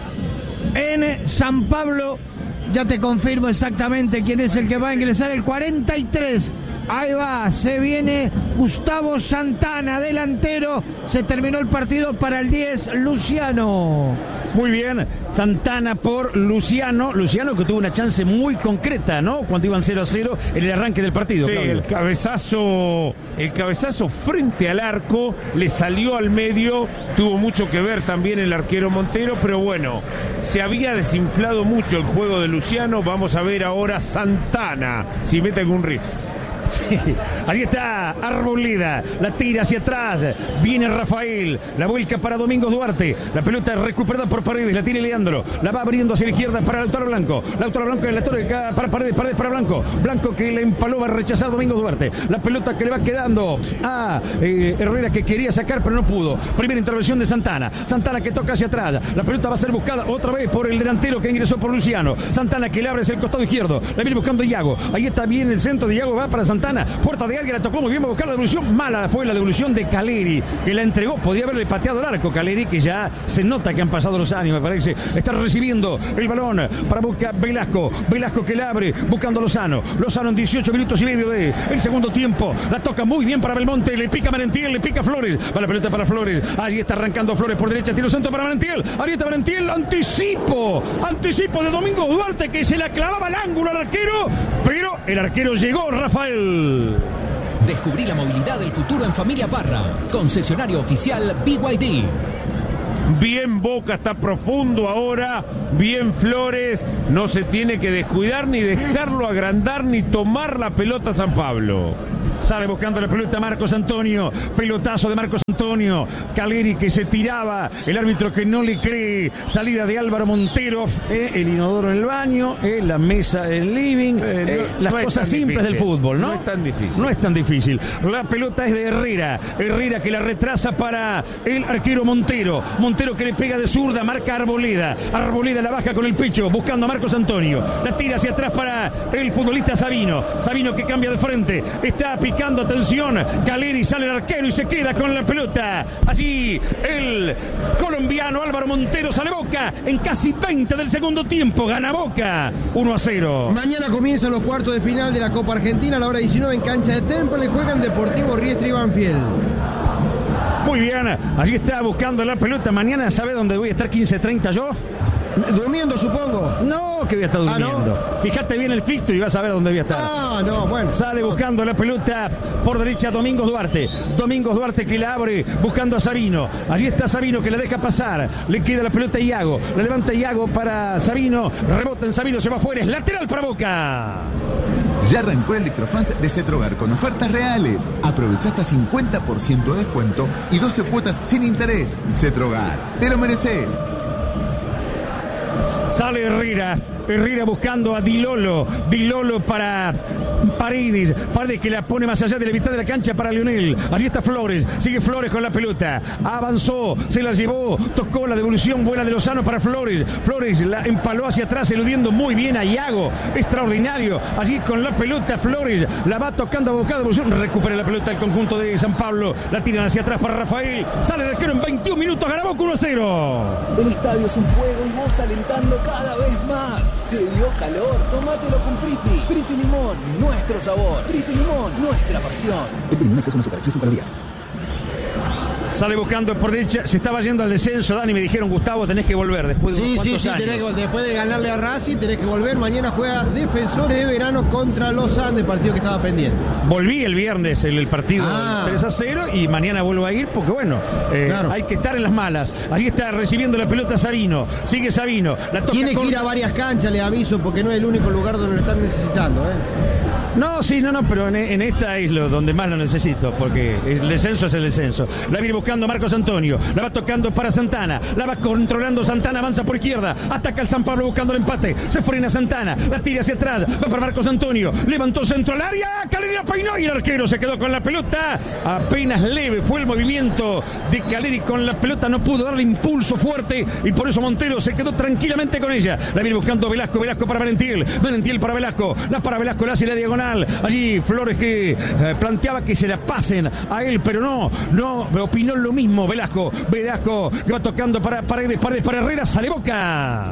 Speaker 2: en San Pablo. Ya te confirmo exactamente quién es el que va a ingresar, el cuarenta y tres. Ahí va, se viene Gustavo Santana, delantero. Se terminó el partido para el diez, Luciano.
Speaker 3: Muy bien, Santana por Luciano. Luciano que tuvo una chance muy concreta, ¿no? Cuando iban cero a cero en el arranque del partido.
Speaker 5: Sí,
Speaker 3: Claudio.
Speaker 5: el cabezazo, el cabezazo frente al arco, le salió al medio. Tuvo mucho que ver también el arquero Montero, pero bueno, se había desinflado mucho el juego de Luciano. Vamos a ver ahora Santana, si mete algún riff.
Speaker 3: Sí, ahí está Arboleda, la tira hacia atrás, viene Rafael, la vuelca para Domingos Duarte, la pelota recuperada por Paredes, la tiene Leandro, la va abriendo hacia la izquierda para Lautaro Blanco, Lautaro Blanco en la torre para Paredes, Paredes para Blanco, Blanco que le empaló, va a rechazar Domingos Duarte, la pelota que le va quedando a eh, Herrera que quería sacar pero no pudo, primera intervención de Santana, Santana que toca hacia atrás, la pelota va a ser buscada otra vez por el delantero que ingresó por Luciano, Santana que le abre hacia el costado izquierdo, la viene buscando Iago, ahí está bien el centro de Iago, va para Santana. Santana, puerta de alguien, la tocó muy bien, va a buscar la devolución, mala fue la devolución de Caleri, que la entregó, podía haberle pateado el arco, Caleri, que ya se nota que han pasado los años, me parece, está recibiendo el balón para buscar Velasco, Velasco que la abre, buscando Lozano, Lozano en dieciocho minutos y medio de el segundo tiempo, la toca muy bien para Belmonte, le pica Merentiel, le pica Flores, va la pelota para Flores, allí está arrancando Flores por derecha, tiro centro para Merentiel, ahí está Merentiel, anticipo, anticipo de Domingo Duarte, que se la clavaba al ángulo al arquero, pero el arquero llegó, Rafael.
Speaker 6: Descubrí la movilidad del futuro en Familia Parra. Concesionario oficial B Y D.
Speaker 5: Bien Boca, está profundo ahora. Bien Flores. No se tiene que descuidar ni dejarlo agrandar ni tomar la pelota San Pablo.
Speaker 3: Sale buscando la pelota Marcos Antonio. Pelotazo de Marcos Antonio. Caleri que se tiraba. El árbitro que no le cree. Salida de Álvaro Montero. Eh, el inodoro en el baño. Eh, la mesa en el living. Eh, eh, las no cosas simples difícil. Del fútbol, ¿no?
Speaker 5: No es tan difícil.
Speaker 3: No es tan difícil. La pelota es de Herrera. Herrera que la retrasa para el arquero Montero. Montero que le pega de zurda. Marca Arboleda. Arboleda la baja con el pecho. Buscando a Marcos Antonio. La tira hacia atrás para el futbolista Sabino. Sabino que cambia de frente. Está picando, atención, Caleri, sale el arquero y se queda con la pelota. Allí el colombiano Álvaro Montero, sale Boca en casi veinte del segundo tiempo, gana Boca uno a cero.
Speaker 1: Mañana comienzan los cuartos de final de la Copa Argentina a la hora diecinueve en cancha de Temple, juegan Deportivo Riestra y Banfield.
Speaker 3: Muy bien, allí está buscando la pelota. Mañana, ¿sabe dónde voy a estar quince treinta yo?
Speaker 1: Durmiendo, supongo.
Speaker 3: No, que voy a estar durmiendo. Ah, ¿no? Fíjate bien el fixture y vas a ver dónde voy a estar.
Speaker 1: Ah, no, bueno.
Speaker 3: Sale buscando la pelota por derecha Domingos Duarte. Domingos Duarte que la abre buscando a Sabino. Allí está Sabino que la deja pasar. Le queda la pelota a Iago. La levanta Iago para Sabino. Rebota en Sabino, se va afuera. Es lateral para Boca.
Speaker 19: Ya arrancó el Electrofans de Cetrogar con ofertas reales. Aprovecha hasta cincuenta por ciento de descuento y doce cuotas sin interés. Cetrogar, te lo mereces.
Speaker 3: Sale Herrera. Herrera buscando a Di Lolo. Di Lolo para Paredes. Paredes que la pone más allá de la mitad de la cancha para Lionel. Allí está Flores. Sigue Flores con la pelota. Avanzó. Se la llevó. Tocó la devolución buena de Lozano para Flores. Flores la empaló hacia atrás, eludiendo muy bien a Iago. Extraordinario. Allí con la pelota Flores. La va tocando a buscar devolución. Recupera la pelota el conjunto de San Pablo. La tiran hacia atrás para Rafael. Sale el arquero en veintiún minutos. Gana Boca uno a cero.
Speaker 6: El estadio es un fuego y vos alentando cada vez más. ¿Te dio calor? Tómatelo con Priti. Priti Limón, nuestro sabor. Priti Limón, nuestra pasión. Priti Limón, exceso no azúcar, exceso calorías.
Speaker 3: Sale buscando por derecha, se estaba yendo al descenso, Dani, me dijeron, Gustavo, tenés que volver después de
Speaker 1: sí,
Speaker 3: unos
Speaker 1: sí,
Speaker 3: cuantos
Speaker 1: sí,
Speaker 3: años.
Speaker 1: tenés que, después de ganarle a Racing, tenés que volver. Mañana juega Defensores de Verano contra los Andes, partido que estaba pendiente.
Speaker 3: Volví el viernes el, el partido
Speaker 1: ah.
Speaker 3: tres a cero y mañana vuelvo a ir porque, bueno, eh, claro. hay que estar en las malas. Ahí está recibiendo la pelota Sabino, sigue Sabino. La toca
Speaker 1: Tiene
Speaker 3: con...
Speaker 1: que ir a varias canchas, le aviso, porque no es el único lugar donde lo están necesitando, ¿eh?
Speaker 3: No, sí, no, no, pero en, en esta es lo donde más lo necesito, porque el descenso es el descenso. La viene buscando Marcos Antonio, la va tocando para Santana, la va controlando Santana, avanza por izquierda, ataca el San Pablo buscando el empate, se frena Santana, la tira hacia atrás, va para Marcos Antonio, levantó centro al área, Caleri la peinó y el arquero se quedó con la pelota, apenas leve fue el movimiento de Caleri con la pelota, no pudo darle impulso fuerte y por eso Montero se quedó tranquilamente con ella. La viene buscando Velasco, Velasco para Merentiel, Merentiel para Velasco, la para Velasco, la hace la diagonal. Allí Flores que eh, planteaba que se la pasen a él, pero no, no, opinó lo mismo Velasco, Velasco que va tocando para Paredes, Paredes para Herrera, sale Boca.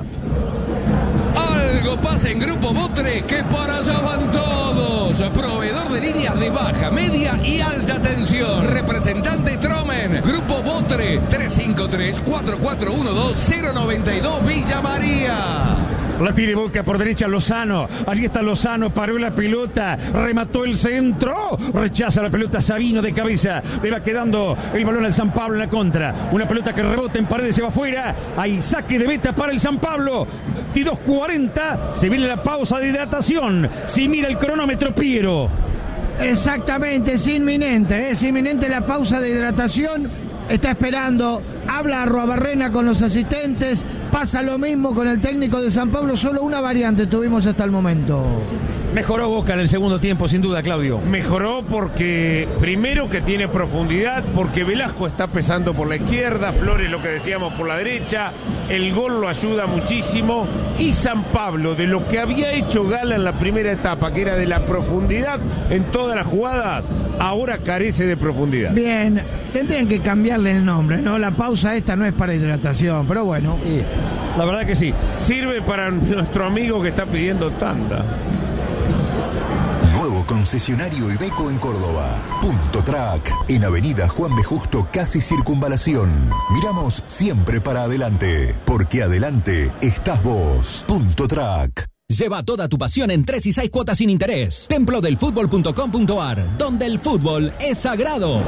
Speaker 7: Algo pasa en Grupo Botre que para allá van todos. Proveedor de líneas de baja, media y alta tensión. Representante Tromen. Grupo Botre tres cinco tres, cuatro cuatro uno dos, cero nueve dos Villa María.
Speaker 3: La tira Boca por derecha Lozano. Allí está Lozano, paró la pelota, remató el centro, rechaza la pelota Sabino de cabeza. Le va quedando el balón al San Pablo en la contra. Una pelota que rebota en Paredes, se va afuera. Hay saque de meta para el San Pablo. veintidós cuarenta, se viene la pausa de hidratación. Si mira el cronómetro, Piero.
Speaker 2: Exactamente, es inminente, es inminente la pausa de hidratación. está esperando, habla a Arruabarrena con los asistentes, pasa lo mismo con el técnico de San Pablo, solo una variante tuvimos hasta el momento.
Speaker 3: Mejoró Boca en el segundo tiempo, sin duda, Claudio.
Speaker 5: Mejoró porque, primero, que tiene profundidad, porque Velasco está pesando por la izquierda, Flores, lo que decíamos, por la derecha, el gol lo ayuda muchísimo, y San Pablo, de lo que había hecho gala en la primera etapa, que era de la profundidad en todas las jugadas, ahora carece de profundidad.
Speaker 2: Bien, tendrían que cambiarle el nombre, ¿no? La pausa esta no es para hidratación, pero bueno.
Speaker 3: Sí, la verdad que sí.
Speaker 5: Sirve para nuestro amigo que está pidiendo tanda.
Speaker 8: Nuevo concesionario Iveco en Córdoba. Punto Track, en Avenida Juan B. Justo, casi Circunvalación. Miramos siempre para adelante, porque adelante estás vos. Punto Track.
Speaker 9: Lleva toda tu pasión en tres y seis cuotas sin interés. templo del fútbol punto com punto ar, donde el fútbol es sagrado.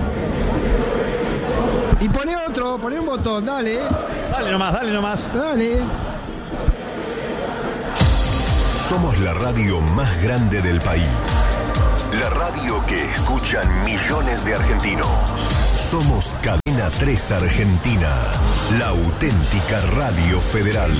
Speaker 1: Y pone otro, pone un botón, dale.
Speaker 3: Dale nomás, dale nomás.
Speaker 1: Dale.
Speaker 8: Somos la radio más grande del país. La radio que escuchan millones de argentinos. Somos Cadena tres Argentina, la auténtica radio federal.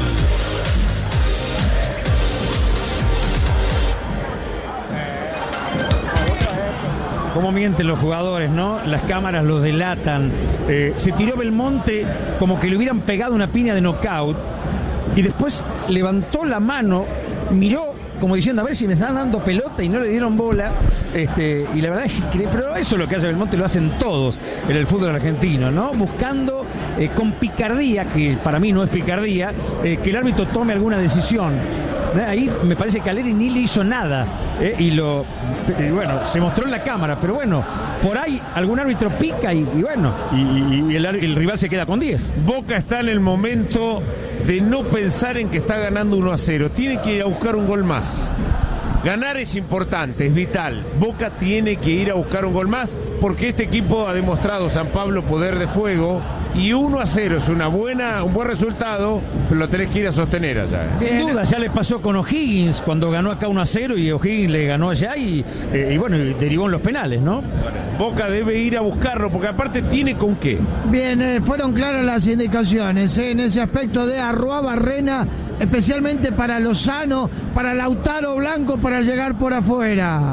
Speaker 3: Cómo mienten los jugadores, ¿no? Las cámaras los delatan. Eh, se tiró Belmonte como que le hubieran pegado una piña de knockout y después levantó la mano, miró como diciendo a ver si me están dando pelota y no le dieron bola. Este, y la verdad es que, pero eso es lo que hace Belmonte, lo hacen todos en el fútbol argentino, ¿no? Buscando eh, con picardía, que para mí no es picardía, eh, que el árbitro tome alguna decisión. Ahí me parece que Aleri ni le hizo nada, eh, y lo y bueno, se mostró en la cámara, pero bueno, por ahí algún árbitro pica y, y bueno, y, y el, el rival se queda con diez.
Speaker 5: Boca está en el momento de no pensar en que está ganando uno a cero, tiene que ir a buscar un gol más. Ganar es importante, es vital. Boca tiene que ir a buscar un gol más porque este equipo ha demostrado, San Pablo, poder de fuego, y uno a cero es una buena, un buen resultado, pero lo tenés que ir a sostener allá.
Speaker 3: Sin Bien. duda, ya le pasó con O'Higgins cuando ganó acá uno a cero y O'Higgins le ganó allá y, eh, y bueno, y derivó en los penales, ¿no?
Speaker 5: Boca debe ir a buscarlo porque aparte tiene con qué.
Speaker 2: Bien, eh, fueron claras las indicaciones eh, en ese aspecto de Arruabarrena, especialmente para Lozano, para Lautaro Blanco, para llegar por afuera.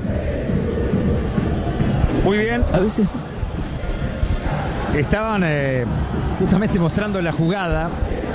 Speaker 3: Muy bien.
Speaker 10: A veces
Speaker 3: estaban eh, justamente mostrando la jugada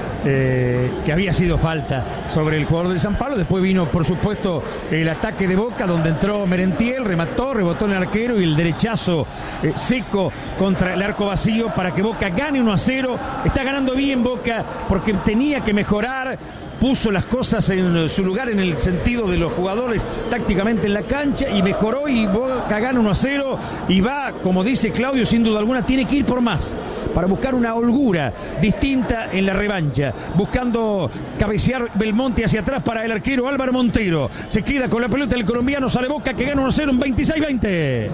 Speaker 3: eh, que había sido falta sobre el jugador de San Pablo. Después vino, por supuesto, el ataque de Boca, donde entró Merentiel, remató, rebotó en el arquero y el derechazo eh, seco contra el arco vacío para que Boca gane uno a cero. Está ganando bien Boca porque tenía que mejorar. Puso las cosas en su lugar en el sentido de los jugadores tácticamente en la cancha y mejoró, y Boca gana uno a cero y va, como dice Claudio, sin duda alguna tiene que ir por más para buscar una holgura distinta en la revancha, buscando cabecear Belmonte hacia atrás para el arquero Álvaro Montero. Se queda con la pelota el colombiano, sale Boca que gana uno a cero en veintiséis veinte.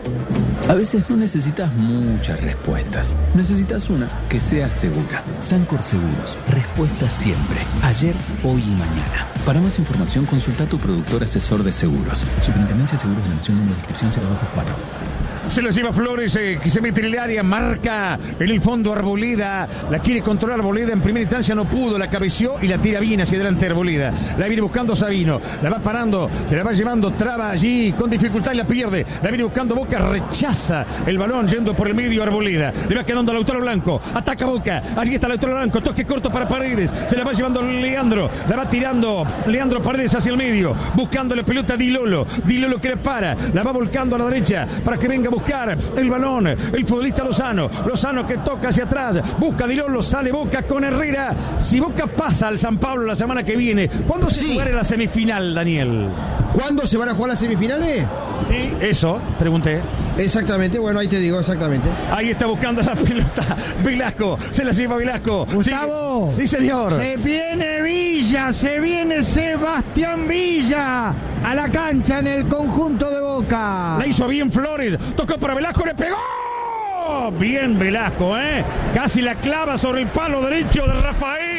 Speaker 10: A veces no necesitas muchas respuestas. Necesitas una que sea segura. Sancor Seguros. Respuesta siempre. Ayer, hoy y mañana. Para más información, consulta a tu productor asesor de seguros. Superintendencia de Seguros de la Nación, número de inscripción cero dos cuatro.
Speaker 3: Se la lleva Flores, eh, que se mete en el área, marca en el fondo Arboleda, la quiere controlar Arboleda, en primera instancia no pudo, la cabeció y la tira bien hacia adelante Arboleda, la viene buscando Sabino, la va parando, se la va llevando, traba allí con dificultad y la pierde, la viene buscando Boca, rechaza el balón yendo por el medio Arboleda, le va quedando a Lautaro Blanco, ataca Boca, allí está Lautaro Blanco, toque corto para Paredes, se la va llevando Leandro, la va tirando Leandro Paredes hacia el medio, buscando la pelota Di Lolo, Di Lolo que le para, la va volcando a la derecha para que venga buscar el balón el futbolista Lozano, Lozano que toca hacia atrás, busca Di Lolo, sale Boca con Herrera. Si Boca pasa al San Pablo la semana que viene, ¿cuándo se sí. jugará la semifinal, Daniel?
Speaker 1: ¿Cuándo se van a jugar las semifinales?
Speaker 3: Sí, eso, pregunté.
Speaker 1: Exactamente, bueno, ahí te digo, exactamente.
Speaker 3: Ahí está buscando la pelota Velasco, se la lleva Velasco.
Speaker 2: Gustavo.
Speaker 3: Sí, sí, señor.
Speaker 2: Se viene Villa, se viene Sebastián Villa a la cancha en el conjunto de Boca.
Speaker 3: La hizo bien Flores, tocó para Velasco, le pegó. Bien Velasco, ¿eh? Casi la clava sobre el palo derecho de Rafael.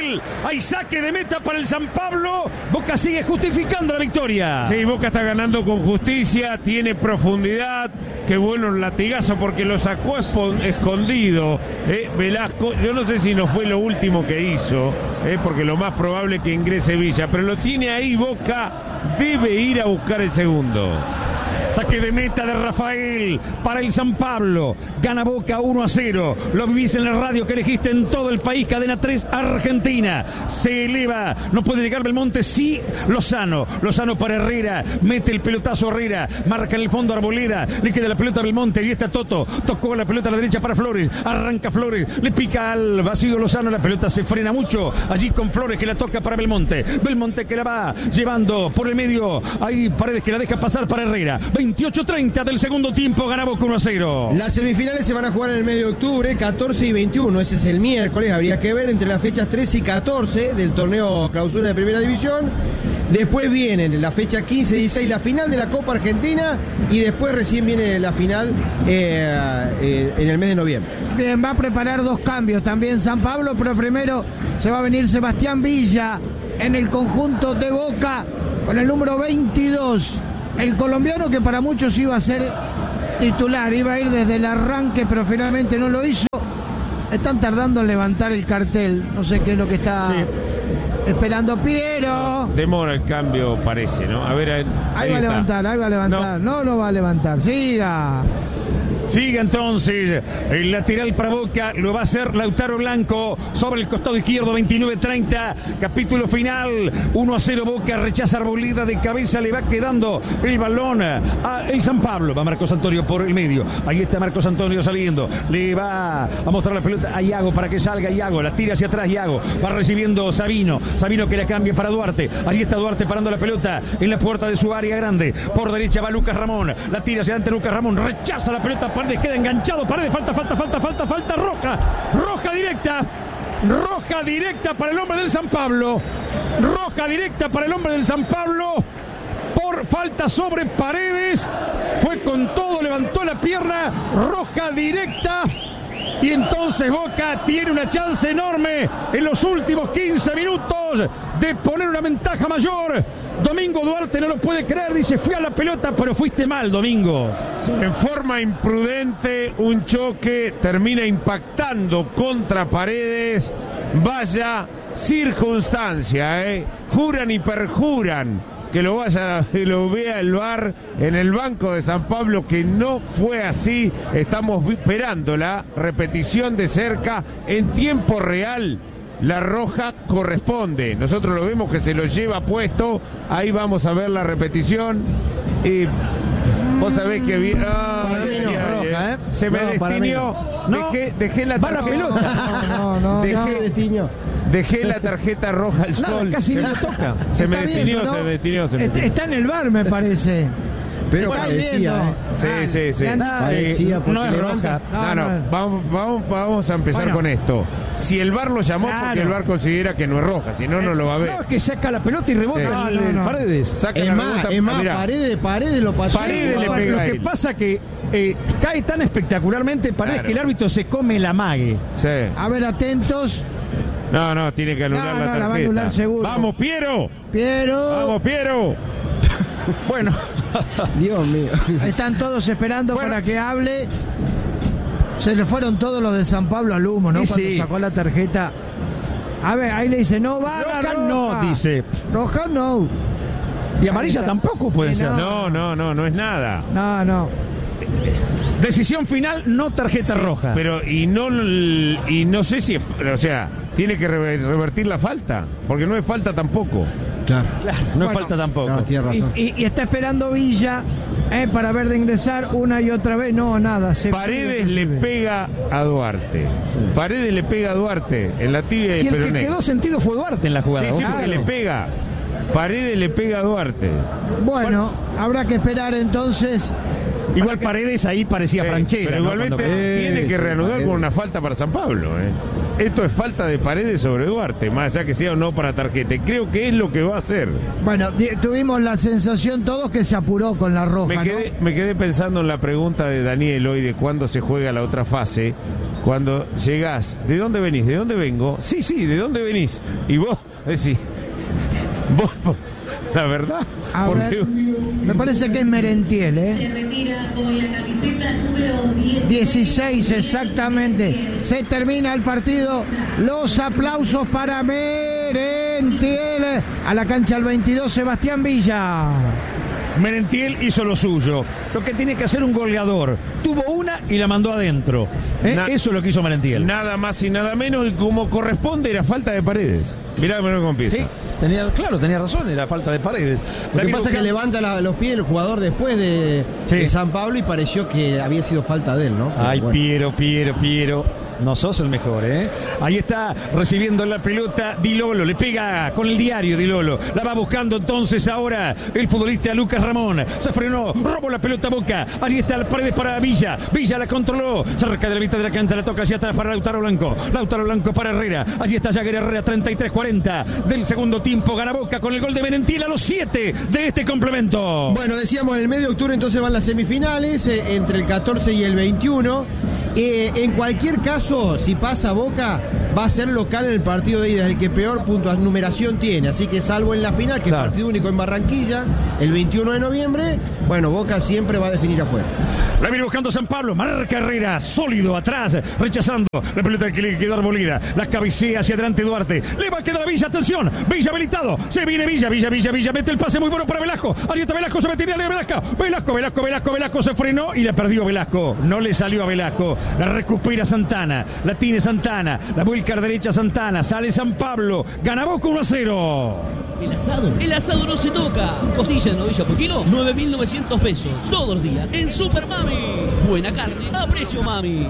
Speaker 3: Rafael. Hay saque de meta para el San Pablo. Boca sigue justificando la victoria.
Speaker 5: Sí, Boca está ganando con justicia, tiene profundidad. Qué bueno el latigazo porque lo sacó escondido. Eh, Velasco, yo no sé si no fue lo último que hizo, eh, porque lo más probable es que ingrese Villa, pero lo tiene ahí Boca, debe ir a buscar el segundo.
Speaker 3: Saque de meta de Rafael para el San Pablo. Gana Boca uno a cero. Lo vivís en la radio que elegiste en todo el país. Cadena tres Argentina. Se eleva. No puede llegar Belmonte. Sí, Lozano. Lozano para Herrera. Mete el pelotazo Herrera. Marca en el fondo Arboleda. Le queda la pelota a Belmonte. Y está Toto. Tocó la pelota a la derecha para Flores. Arranca Flores. Le pica al vacío Lozano. La pelota se frena mucho. Allí con Flores que la toca para Belmonte. Belmonte que la va llevando por el medio. Hay Paredes que la deja pasar para Herrera. veintiocho treinta del segundo tiempo, gana Boca uno a cero.
Speaker 1: Las semifinales se van a jugar en el mes de octubre, catorce y veintiuno. Ese es el miércoles, habría que ver entre las fechas trece y catorce del torneo clausura de Primera División. Después vienen la fecha quince y dieciséis, la final de la Copa Argentina, y después recién viene la final eh, eh, en el mes de noviembre.
Speaker 2: Bien, va a preparar dos cambios también San Pablo, pero primero se va a venir Sebastián Villa en el conjunto de Boca con el número veintidós. El colombiano que para muchos iba a ser titular, iba a ir desde el arranque, pero finalmente no lo hizo. Están tardando en levantar el cartel, no sé qué es lo que está sí. esperando Piero.
Speaker 5: Demora el cambio, parece, ¿no? A ver, ahí,
Speaker 2: ahí va a levantar, ahí va a levantar. No, no lo va a levantar, siga.
Speaker 3: Sigue entonces el lateral para Boca, lo va a hacer Lautaro Blanco sobre el costado izquierdo, veintinueve treinta, capítulo final, uno a cero Boca, rechaza Arboleda de cabeza, le va quedando el balón a el San Pablo, va Marcos Antonio por el medio, ahí está Marcos Antonio saliendo, le va a mostrar la pelota a Iago para que salga Iago, la tira hacia atrás Iago, va recibiendo Sabino, Sabino que la cambia para Duarte, allí está Duarte parando la pelota en la puerta de su área grande, por derecha va Lucas Ramón, la tira hacia adelante Lucas Ramón, rechaza la pelota, Paredes queda enganchado, Paredes, falta, falta, falta, falta, falta, roja, roja directa, roja directa para el hombre del San Pablo, roja directa para el hombre del San Pablo, por falta sobre Paredes, fue con todo, levantó la pierna, roja directa, y entonces Boca tiene una chance enorme en los últimos quince minutos de poner una ventaja mayor. Domingo Duarte no lo puede creer, dice, fui a la pelota, pero fuiste mal, Domingo.
Speaker 5: Sí. En forma imprudente, un choque termina impactando contra Paredes. Vaya circunstancia, ¿eh? Juran y perjuran que lo vaya, que lo vea el V A R en el banco de San Pablo, que no fue así. Estamos esperando la repetición de cerca en tiempo real. La roja corresponde. Nosotros lo vemos que se lo lleva puesto. Ahí vamos a ver la repetición. Y vos sabés que bien. Ah,
Speaker 2: roja, ¿eh?
Speaker 5: Se me
Speaker 2: no,
Speaker 5: destinió.
Speaker 2: No.
Speaker 5: Dejé, dejé la
Speaker 2: tarjeta.
Speaker 5: pelota.
Speaker 2: No, no,
Speaker 5: dejé,
Speaker 2: no.
Speaker 5: Dejé la tarjeta roja al
Speaker 2: no,
Speaker 5: sol.
Speaker 2: Casi
Speaker 5: se
Speaker 2: no
Speaker 5: me
Speaker 2: toca.
Speaker 5: Se me
Speaker 2: Está
Speaker 5: destinió,
Speaker 2: viendo, ¿no?
Speaker 5: se me destinió, se me
Speaker 2: está, está en el bar, me parece.
Speaker 1: Pero parecía, ¿eh?
Speaker 5: Sí, sí, sí.
Speaker 1: Parecía,
Speaker 3: no es roja.
Speaker 5: No, no, no. Vamos, vamos, vamos a empezar
Speaker 2: bueno.
Speaker 5: con esto. Si el V A R lo llamó,
Speaker 2: claro.
Speaker 5: porque el V A R considera que no es roja, si no, no lo va a ver.
Speaker 3: No, es que saca la pelota y rebota
Speaker 5: Sí.
Speaker 3: el,
Speaker 2: No, no, no.
Speaker 3: Paredes.
Speaker 5: Saca
Speaker 1: Es
Speaker 5: la
Speaker 1: más,
Speaker 5: rebota,
Speaker 1: es más,
Speaker 5: mirá.
Speaker 1: Paredes, Paredes lo pasó.
Speaker 5: Paredes le
Speaker 3: Lo
Speaker 5: pega a
Speaker 3: que
Speaker 5: él.
Speaker 3: pasa que eh, cae tan espectacularmente Paredes
Speaker 5: Claro.
Speaker 3: que el árbitro se come la mague.
Speaker 5: Sí.
Speaker 2: A ver, atentos.
Speaker 5: No, no, tiene que anular
Speaker 2: No,
Speaker 5: la
Speaker 2: no,
Speaker 5: tarjeta.
Speaker 2: la va a anular seguro.
Speaker 5: Vamos, Piero.
Speaker 2: Piero.
Speaker 5: Vamos, Piero.
Speaker 3: Bueno,
Speaker 1: Dios mío.
Speaker 2: Están todos esperando
Speaker 3: Bueno.
Speaker 2: para que hable. Se le fueron todos los de San Pablo al humo, ¿no?
Speaker 3: Y
Speaker 2: Cuando
Speaker 3: sí.
Speaker 2: sacó la tarjeta. A ver, ahí le dice, no va
Speaker 3: roja
Speaker 2: roja.
Speaker 3: no, dice.
Speaker 2: Roja no.
Speaker 3: Y amarilla tampoco puede
Speaker 2: Y
Speaker 3: ser.
Speaker 5: No, no, no, no es nada.
Speaker 2: No, no.
Speaker 3: Decisión final, no tarjeta
Speaker 5: Sí,
Speaker 3: roja.
Speaker 5: Pero, y no, y no sé si es, o sea, tiene que rever- revertir la falta, porque no es falta tampoco.
Speaker 1: Claro.
Speaker 3: no
Speaker 2: bueno.
Speaker 3: falta tampoco.
Speaker 1: No, tiene razón.
Speaker 2: Y, y- y está esperando Villa eh, para ver de ingresar una y otra vez. No, nada. Se
Speaker 5: Paredes
Speaker 2: pierde,
Speaker 5: le
Speaker 2: se
Speaker 5: pega a Duarte. Paredes le pega a Duarte en la tibia
Speaker 3: Si
Speaker 5: y
Speaker 3: el que
Speaker 5: peroné.
Speaker 3: quedó sentido fue Duarte en la jugada.
Speaker 5: Sí, sí,
Speaker 3: Claro.
Speaker 5: porque le pega. Paredes le pega a Duarte.
Speaker 2: Bueno, habrá que esperar entonces.
Speaker 3: Igual Paredes ahí parecía
Speaker 5: Sí,
Speaker 3: Franchella.
Speaker 5: pero
Speaker 3: ¿no?
Speaker 5: igualmente
Speaker 3: Cuando-
Speaker 5: tiene que
Speaker 1: Eh,
Speaker 5: reanudar
Speaker 1: Paredes.
Speaker 5: con una falta para San Pablo. ¿eh? esto es falta de Paredes sobre Duarte, más allá que sea o no para tarjeta. Creo que es lo que va a hacer.
Speaker 2: Bueno, tuvimos la sensación todos que se apuró con la roja,
Speaker 5: me quedé,
Speaker 2: ¿no?
Speaker 5: me quedé pensando en la pregunta de Daniel hoy de cuándo se juega la otra fase. Cuando llegás, ¿de dónde venís? ¿De dónde vengo? Sí, sí, ¿de dónde venís? Y vos decís, vos, la verdad.
Speaker 2: A ver, me parece que es Merentiel, ¿eh?
Speaker 20: Se retira con la camiseta número dieciséis.
Speaker 2: dieciséis, exactamente. Se termina el partido. Los aplausos para Merentiel. A la cancha el veintidós, Sebastián Villa.
Speaker 3: Merentiel hizo lo suyo. Lo que tiene que hacer un goleador. Tuvo una y la mandó adentro. ¿Eh? Na- Eso es lo que hizo Merentiel.
Speaker 5: Nada más y nada menos, y como corresponde era falta de Paredes. Mirá cómo empieza.
Speaker 3: Sí, tenía, claro, tenía razón, era falta de Paredes.
Speaker 1: Lo que pasa es que levanta la, los pies el jugador después de, sí. de San Pablo y pareció que había sido falta de él, ¿no? Pero
Speaker 3: Ay,
Speaker 1: bueno.
Speaker 3: Piero, Piero, Piero. No sos el mejor, ¿eh? Ahí está recibiendo la pelota Di Lolo. Le pega con el diario Di Lolo. La va buscando entonces ahora el futbolista Lucas Ramón. Se frenó, robó la pelota a Boca. Ahí está el Paredes para Villa. Villa la controló. Cerca de la mitad de la cancha la toca hacia atrás para Lautaro Blanco. Lautaro Blanco para Herrera. Allí está Jagger Herrera, treinta y tres cuarenta del segundo tiempo. Gana Boca con el gol de Merentiel a los siete de este complemento.
Speaker 1: Bueno, decíamos en el medio de octubre entonces van las semifinales eh, entre el catorce y el veintiuno. Eh, en cualquier caso, si pasa Boca, va a ser local en el partido de ida, el que peor puntuación numeración tiene. Así que salvo en la final, que claro. es partido único en Barranquilla, el veintiuno de noviembre, bueno, Boca siempre va a definir afuera.
Speaker 3: La viene buscando San Pablo, marca Herrera, sólido atrás, rechazando la pelota que le quedó Arboleda, la cabecea hacia adelante Duarte, le va a quedar a Villa, atención, Villa habilitado, se viene Villa, Villa, Villa, Villa, mete el pase muy bueno para Velasco, ahí está Velasco, se metió a Velasco, Velasco, Velasco, Velasco, Velasco, se frenó y la perdió Velasco, no le salió a Velasco, la recupera Santana, la tiene Santana, la vuelca a derecha Santana, sale San Pablo, gana Boca uno a cero.
Speaker 11: El asado, el asado no se toca. Costilla de novilla por kilo, nueve mil novecientos pesos. Todos los días en Super Mami. Buena carne a precio Mami.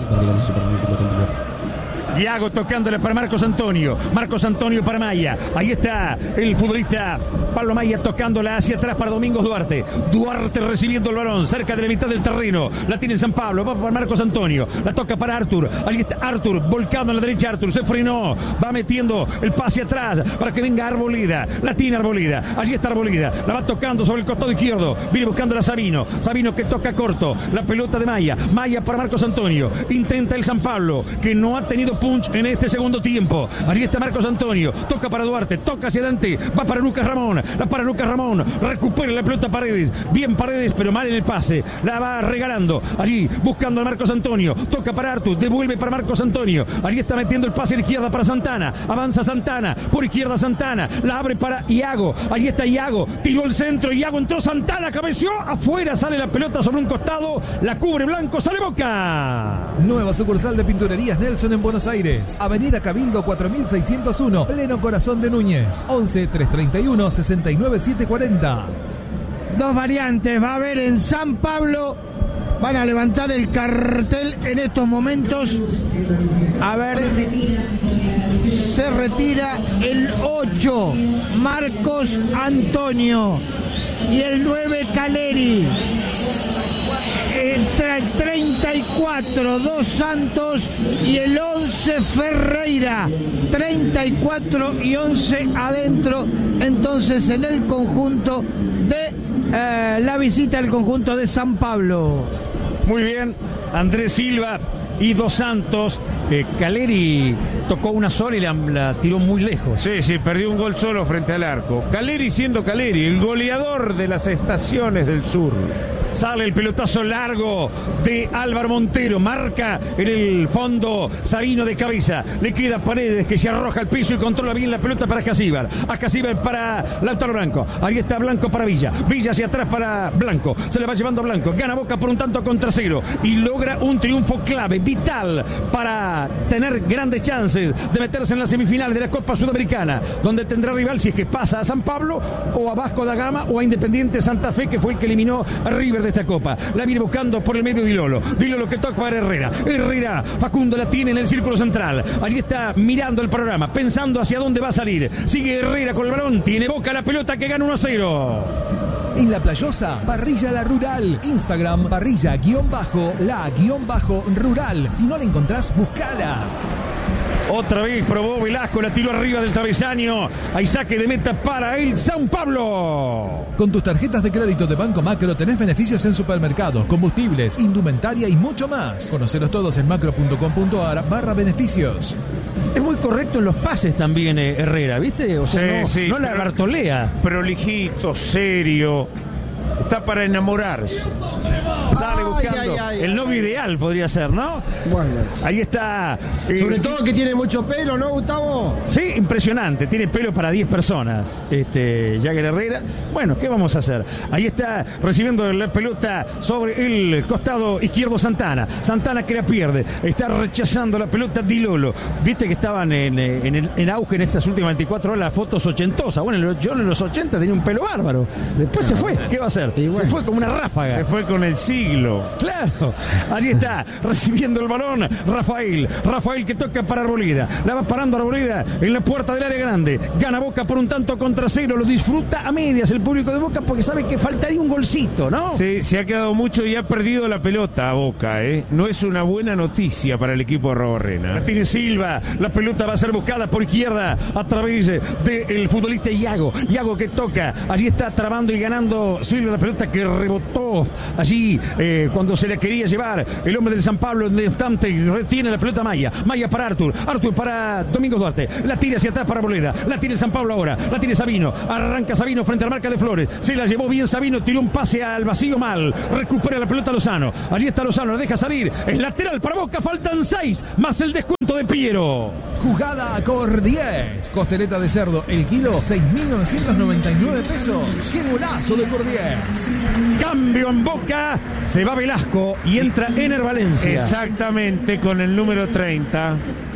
Speaker 3: Iago tocándole para Marcos Antonio. Marcos Antonio para Maya. Ahí está el futbolista Pablo Maya tocándola hacia atrás para Domingos Duarte. Duarte recibiendo el balón cerca de la mitad del terreno. La tiene San Pablo. Va para Marcos Antonio. La toca para Artur. Ahí está Artur volcando a la derecha. Artur se frenó. Va metiendo el pase atrás para que venga Arboleda. La tiene Arboleda. Allí está Arboleda. La va tocando sobre el costado izquierdo. Viene buscando a Sabino. Sabino que toca corto. La pelota de Maya. Maya para Marcos Antonio. Intenta el San Pablo que no ha tenido punch en este segundo tiempo. Allí está Marcos Antonio, toca para Duarte, toca hacia adelante, va para Lucas Ramón, la para Lucas Ramón, recupera la pelota Paredes, bien Paredes, pero mal en el pase, la va regalando, allí buscando a Marcos Antonio, toca para Artur, devuelve para Marcos Antonio, allí está metiendo el pase a la izquierda para Santana, avanza Santana, por izquierda Santana, la abre para Iago, allí está Iago, tiró el centro, Iago entró, Santana cabeció, afuera sale la pelota sobre un costado, la cubre Blanco, sale Boca.
Speaker 12: Nueva sucursal de Pinturerías Nelson en Buenos Aires. Avenida Cabildo cuatro mil seiscientos uno, pleno corazón de Núñez. once, trescientos treinta y uno, sesenta y nueve, setecientos cuarenta.
Speaker 2: Dos variantes va a haber en San Pablo. Van a levantar el cartel en estos momentos. A ver, se retira el ocho, Marcos Antonio, y el nueve, Caleri. Entra el treinta y cuatro, Dos Santos, y el once, Ferreira. treinta y cuatro y once adentro, entonces en el conjunto de eh, la visita al conjunto de San Pablo.
Speaker 3: Muy bien, Andrés Silva y Dos Santos. Eh, Caleri tocó una sola y la, la tiró muy lejos.
Speaker 5: Sí, sí, perdió un gol solo frente al arco. Caleri siendo Caleri, el goleador de las estaciones del sur.
Speaker 3: Sale el pelotazo largo de Álvaro Montero. Marca en el fondo Sabino de cabeza. Le queda Paredes que se arroja al piso y controla bien la pelota para Casíbar. A Casíbar para Lautaro Blanco. Ahí está Blanco para Villa. Villa hacia atrás para Blanco. Se le va llevando Blanco. Gana Boca por un tanto contra cero. Y logra un triunfo clave, vital, para tener grandes chances de meterse en la semifinal de la Copa Sudamericana, donde tendrá rival si es que pasa a San Pablo o a Vasco da Gama o a Independiente Santa Fe, que fue el que eliminó a River de esta Copa. La viene buscando por el medio Di Lolo. Di Lolo que toca para Herrera. Herrera, Facundo la tiene en el círculo central. Allí está mirando el programa, pensando hacia dónde va a salir. Sigue Herrera con el balón. Tiene Boca la pelota que gana uno a cero.
Speaker 12: En La Playosa, Parrilla La Rural. Instagram, parrilla-la-rural. Si no la encontrás, buscala.
Speaker 3: Otra vez probó Velasco, la tiró arriba del travesaño. Hay saque de meta para el San Pablo.
Speaker 12: Con tus tarjetas de crédito de Banco Macro tenés beneficios en supermercados, combustibles, indumentaria y mucho más. Conocelos todos en macro punto com punto a r barra beneficios.
Speaker 3: Es muy correcto en los pases también, eh, Herrera, ¿viste? O sea,
Speaker 5: sí,
Speaker 3: no,
Speaker 5: sí,
Speaker 3: no la
Speaker 5: pero-
Speaker 3: Bartolea.
Speaker 5: Prolijito, serio. Está para enamorarse.
Speaker 3: Sale
Speaker 1: Ay,
Speaker 3: buscando
Speaker 1: ay, ay,
Speaker 3: el
Speaker 1: ay.
Speaker 3: novio ideal, podría ser, ¿no?
Speaker 1: Bueno.
Speaker 3: Ahí está. eh,
Speaker 1: Sobre todo que tiene mucho pelo, ¿no, Gustavo?
Speaker 3: Sí, impresionante. Tiene pelo para diez personas. Este, Jagger Herrera. Bueno, ¿qué vamos a hacer? Ahí está recibiendo la pelota sobre el costado izquierdo Santana. Santana que la pierde. Está rechazando la pelota Di Lolo. Viste que estaban en, eh, en, el- en auge en estas últimas veinticuatro horas las fotos ochentosas. Bueno, en los- yo en los ochenta tenía un pelo bárbaro. Después se fue. ¿Qué va a hacer?
Speaker 1: Y bueno,
Speaker 3: se fue como una ráfaga.
Speaker 5: Se fue con el siglo.
Speaker 3: Claro, allí está, recibiendo el balón Rafael, Rafael que toca para Arboleda, la va parando Arboleda en la puerta del área grande, gana Boca por un tanto contra cero, lo disfruta a medias el público de Boca porque sabe que faltaría un golcito, ¿no?
Speaker 5: Sí, se ha quedado mucho y ha perdido la pelota a Boca, ¿eh? No es una buena noticia para el equipo de Roborrena.
Speaker 3: La tiene Silva, la pelota va a ser buscada por izquierda a través del futbolista Iago, Iago que toca, allí está trabando y ganando Silva la pelota que rebotó allí eh, cuando se le quería llevar el hombre del San Pablo en el instante y retiene la pelota Maya, Maya para Artur, Artur para Domingos Duarte, la tira hacia atrás para Boleda, la tiene el San Pablo ahora, la tiene Sabino, arranca Sabino frente a la marca de Flores, se la llevó bien Sabino, tiró un pase al vacío mal, recupera la pelota Lozano, allí está Lozano, la deja salir, es lateral para Boca, faltan seis, más el descuento de Piero.
Speaker 12: Jugada Cor diez. Costeleta de cerdo, el kilo, seis mil novecientos noventa y nueve pesos. ¡Qué golazo de Cor diez!
Speaker 3: Cambio en Boca, se va Velasco y entra Ener Valencia.
Speaker 5: Exactamente, con el número treinta.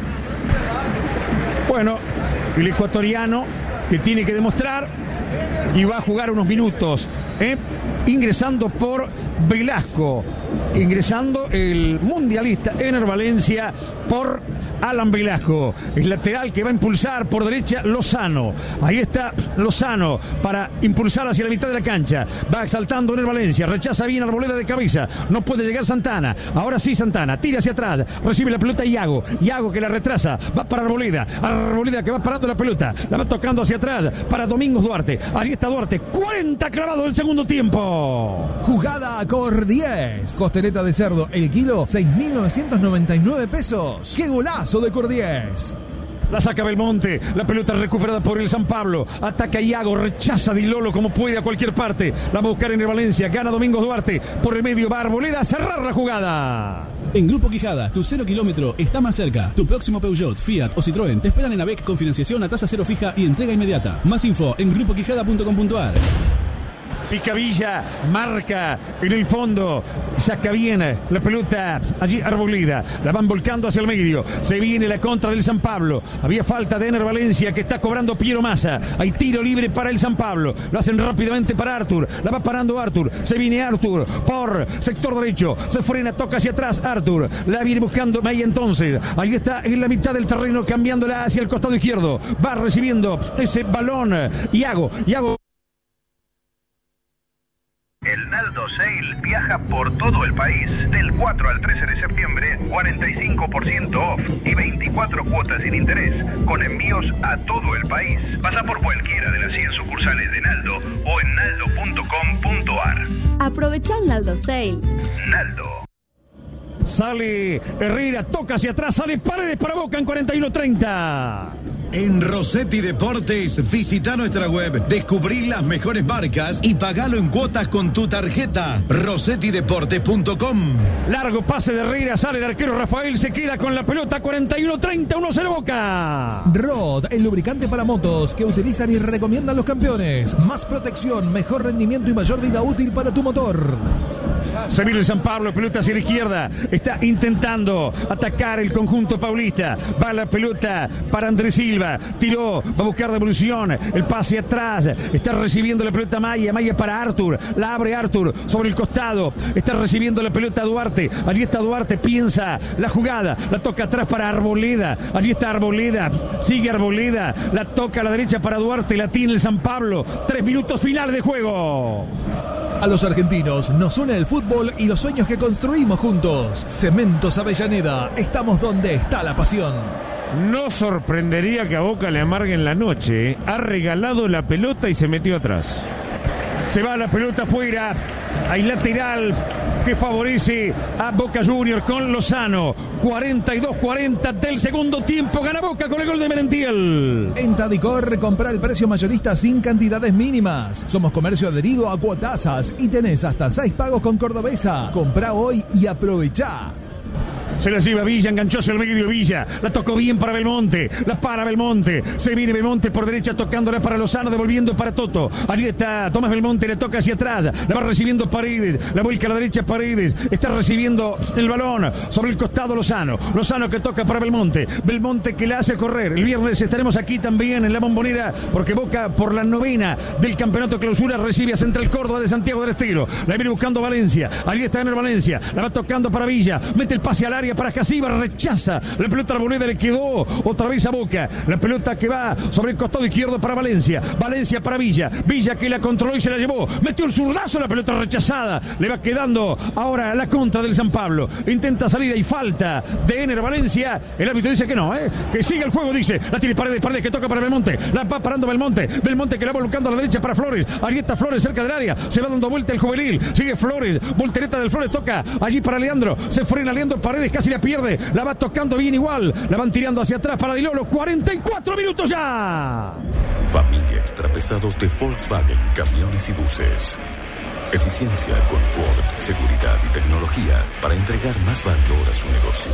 Speaker 3: Bueno, el ecuatoriano que tiene que demostrar y va a jugar unos minutos, ¿eh? Ingresando por Velasco, ingresando el mundialista Ener Valencia por Alan Velasco, el lateral que va a impulsar por derecha Lozano, ahí está Lozano para impulsar hacia la mitad de la cancha, va saltando Ener Valencia, rechaza bien Arboleda de cabeza, no puede llegar Santana, ahora sí Santana, tira hacia atrás, recibe la pelota Iago, Iago que la retrasa, va para Arboleda, Arboleda que va parando la pelota, la va tocando hacia atrás para Domingos Duarte, ahí está Duarte, cuarenta clavado del segundo tiempo.
Speaker 12: Jugada Cor diez. Costeleta de cerdo, el kilo, seis mil novecientos noventa y nueve pesos. ¡Qué golazo de Cor diez!
Speaker 3: La saca Belmonte, la pelota recuperada por el San Pablo, ataca Iago, rechaza Di Lolo como puede a cualquier parte, la va a buscar en el Valencia, gana Domingos Duarte, por el medio va Arboleda a cerrar la jugada.
Speaker 13: En Grupo Quijada, tu cero kilómetro está más cerca. Tu próximo Peugeot, Fiat o Citroën te esperan en AVEC con financiación a tasa cero fija y entrega inmediata. Más info en grupo quijada punto com punto a r.
Speaker 3: Picavilla marca en el fondo, saca bien la pelota allí Arboleda, la van volcando hacia el medio, se viene la contra del San Pablo, había falta de Ener Valencia que está cobrando Piero Massa, hay tiro libre para el San Pablo, lo hacen rápidamente para Artur, la va parando Artur, se viene Artur por sector derecho, se frena, toca hacia atrás Artur, la viene buscando Maya entonces, ahí está en la mitad del terreno cambiándola hacia el costado izquierdo, va recibiendo ese balón Iago, Iago.
Speaker 14: El Naldo Sale viaja por todo el país. Del cuatro al trece de septiembre, cuarenta y cinco por ciento off y veinticuatro cuotas sin interés, con envíos a todo el país. Pasa por cualquiera de las cien sucursales de Naldo o en naldo punto com punto a r.
Speaker 15: Aprovecha el Naldo Sale.
Speaker 14: Naldo.
Speaker 3: Sale Herrera, toca hacia atrás, sale Paredes para Boca en cuarenta y uno treinta.
Speaker 16: En Rossetti Deportes, visita nuestra web, descubrí las mejores marcas y pagalo en cuotas con tu tarjeta. rossetti deportes punto com.
Speaker 3: Largo pase de Herrera, sale el arquero Rafael, se queda con la pelota, cuarenta y uno treinta, uno cero Boca.
Speaker 12: Rod, el lubricante para motos que utilizan y recomiendan los campeones. Más protección, mejor rendimiento y mayor vida útil para tu motor.
Speaker 3: Se viene el San Pablo, pelota hacia la izquierda, está intentando atacar el conjunto paulista, va la pelota para Andrés Silva, tiró, va a buscar devolución, el pase atrás, está recibiendo la pelota Maya, Maya para Artur, la abre Artur sobre el costado, está recibiendo la pelota Duarte, allí está Duarte, piensa la jugada, la toca atrás para Arboleda, allí está Arboleda, sigue Arboleda, la toca a la derecha para Duarte, la tiene el San Pablo, tres minutos finales de juego.
Speaker 12: A los argentinos nos une el fútbol y los sueños que construimos juntos. Cementos Avellaneda, estamos donde está la pasión.
Speaker 5: No sorprendería que a Boca le amarguen la noche. ¿eh? Ha regalado la pelota y se metió atrás.
Speaker 3: Se va la pelota afuera. Hay lateral que favorece a Boca Juniors con Lozano. cuarenta y dos cuarenta del segundo tiempo. Gana Boca con el gol de Merentiel.
Speaker 12: En Tadicor, compra el precio mayorista sin cantidades mínimas. Somos comercio adherido a Cuotasas y tenés hasta seis pagos con Cordobesa. Comprá hoy y aprovechá.
Speaker 3: Se la lleva Villa, enganchó hacia el medio Villa. La tocó bien para Belmonte. La para Belmonte. Se viene Belmonte por derecha tocándola para Lozano, devolviendo para Toto. Allí está Tomás Belmonte, le toca hacia atrás. La va recibiendo Paredes. La vuelca a la derecha Paredes. Está recibiendo el balón sobre el costado Lozano. Lozano que toca para Belmonte. Belmonte que la hace correr. El viernes estaremos aquí también en la Bombonera porque Boca por la novena del campeonato clausura recibe a Central Córdoba de Santiago del Estero. La viene buscando Valencia. Allí está en el Valencia. La va tocando para Villa. Mete el pase al área para Casiva, rechaza la pelota, la moneda le quedó otra vez a Boca, la pelota que va sobre el costado izquierdo para Valencia, Valencia para Villa, Villa que la controló y se la llevó, metió el zurdazo, la pelota rechazada, le va quedando ahora la contra del San Pablo, intenta salir, hay falta de Ener Valencia, el árbitro dice que no, ¿eh? que sigue el juego, dice, la tiene Paredes, Paredes que toca para Belmonte, la va parando Belmonte, Belmonte que la va buscando a la derecha para Flores, allí está Flores cerca del área, se va dando vuelta el juvenil, sigue Flores, voltereta del Flores, toca allí para Leandro, se frena Leandro Paredes, casi la pierde, la va tocando bien igual, la van tirando hacia atrás para Di Lolo, cuarenta y cuatro minutos ya.
Speaker 17: Familia Extrapesados de Volkswagen, camiones y buses. Eficiencia, confort, seguridad y tecnología para entregar más valor a su negocio.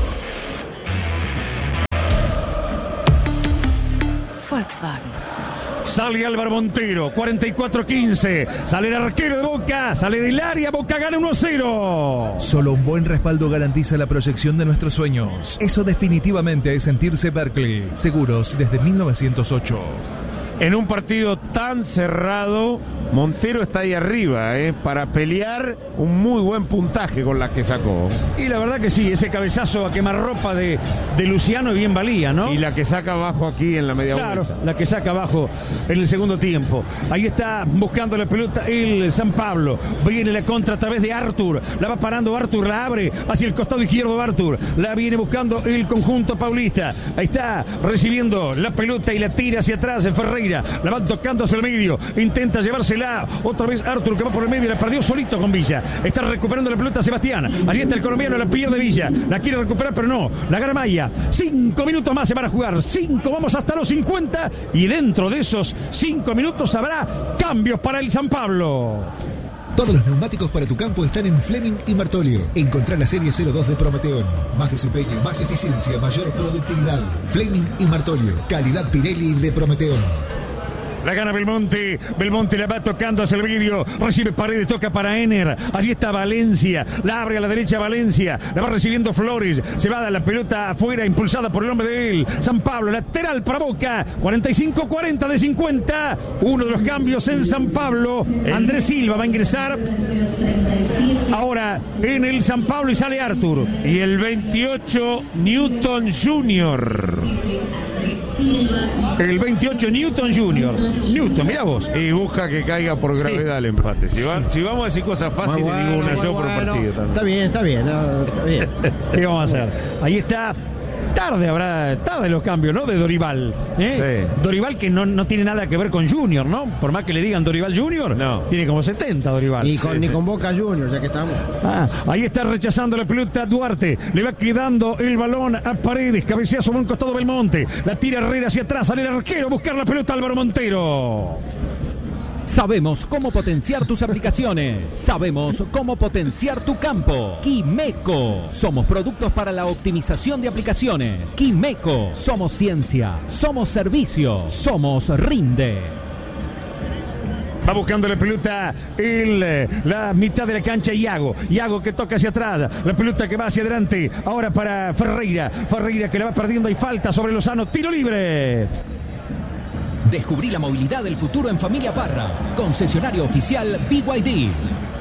Speaker 11: Volkswagen.
Speaker 3: Sale Álvaro Montero, cuarenta y cuatro quince. Sale el arquero de Boca, sale del área, Boca gana uno a cero.
Speaker 12: Solo un buen respaldo garantiza la proyección de nuestros sueños. Eso definitivamente es sentirse Berkeley. Seguros desde mil novecientos ocho.
Speaker 5: En un partido tan cerrado, Montero está ahí arriba, ¿eh? para pelear un muy buen puntaje con la que sacó.
Speaker 3: Y la verdad que sí, ese cabezazo a quemarropa de, de Luciano bien valía, ¿no?
Speaker 5: Y la que saca abajo aquí en la media
Speaker 3: claro,
Speaker 5: vuelta.
Speaker 3: La que saca abajo en el segundo tiempo. Ahí está buscando la pelota el San Pablo. Viene la contra a través de Artur. La va parando Artur, la abre hacia el costado izquierdo de Artur. La viene buscando el conjunto paulista. Ahí está recibiendo la pelota y la tira hacia atrás en Ferreira. La van tocando hacia el medio, intenta llevársela otra vez Artur que va por el medio, la perdió solito con Villa, está recuperando la pelota Sebastián, allí está el colombiano, la pierde Villa, la quiere recuperar pero no, la gana Maya, cinco minutos más se van a jugar, cinco, vamos hasta los cincuenta y dentro de esos cinco minutos habrá cambios para el San Pablo.
Speaker 18: Todos los neumáticos para tu campo están en Fleming y Martolio. Encontrá la serie cero dos de Prometeón. Más desempeño, más eficiencia, mayor productividad. Fleming y Martolio. Calidad Pirelli de Prometeón.
Speaker 3: La gana Belmonte, Belmonte la va tocando hacia el medio, recibe Paredes, toca para Ener, allí está Valencia, la abre a la derecha Valencia, la va recibiendo Flores, se va a la pelota afuera, impulsada por el hombre de él, San Pablo, lateral para Boca, cuarenta y cinco cuarenta de cincuenta, uno de los cambios en San Pablo, Andrés Silva va a ingresar ahora en el San Pablo y sale Artur.
Speaker 5: Y el veintiocho, Newton junior
Speaker 3: El veintiocho, Newton junior Newton, mirá vos.
Speaker 5: Y busca que caiga por gravedad sí. el empate. Si, va, si vamos a decir cosas fáciles, bueno, digo una yo
Speaker 1: bueno.
Speaker 5: por partido también.
Speaker 1: Está bien, está bien, no, está bien.
Speaker 3: ¿Qué vamos a hacer? Ahí está. Tarde habrá, tarde los cambios, ¿no? De Dorival. ¿eh? Sí. Dorival que no, no tiene nada que ver con Junior, ¿no? Por más que le digan Dorival Junior, no. Tiene como setenta Dorival.
Speaker 1: Y con, sí, ni con Boca Junior, ya que estamos.
Speaker 3: Ah, ahí está rechazando la pelota Duarte. Le va quedando el balón a Paredes. Cabecea sobre un costado Belmonte. La tira Herrera hacia atrás. Sale el arquero a buscar la pelota Álvaro Montero.
Speaker 9: Sabemos cómo potenciar tus aplicaciones. Sabemos cómo potenciar tu campo. Quimeco. Somos productos para la optimización de aplicaciones. Quimeco. Somos ciencia. Somos servicio. Somos Rinde.
Speaker 3: Va buscando la pelota el, la mitad de la cancha Iago. Iago que toca hacia atrás. La pelota que va hacia adelante. Ahora para Ferreira. Ferreira que la va perdiendo y falta sobre Lozano. Tiro libre.
Speaker 9: Descubrí la movilidad del futuro en Familia Parra. Concesionario oficial B Y D.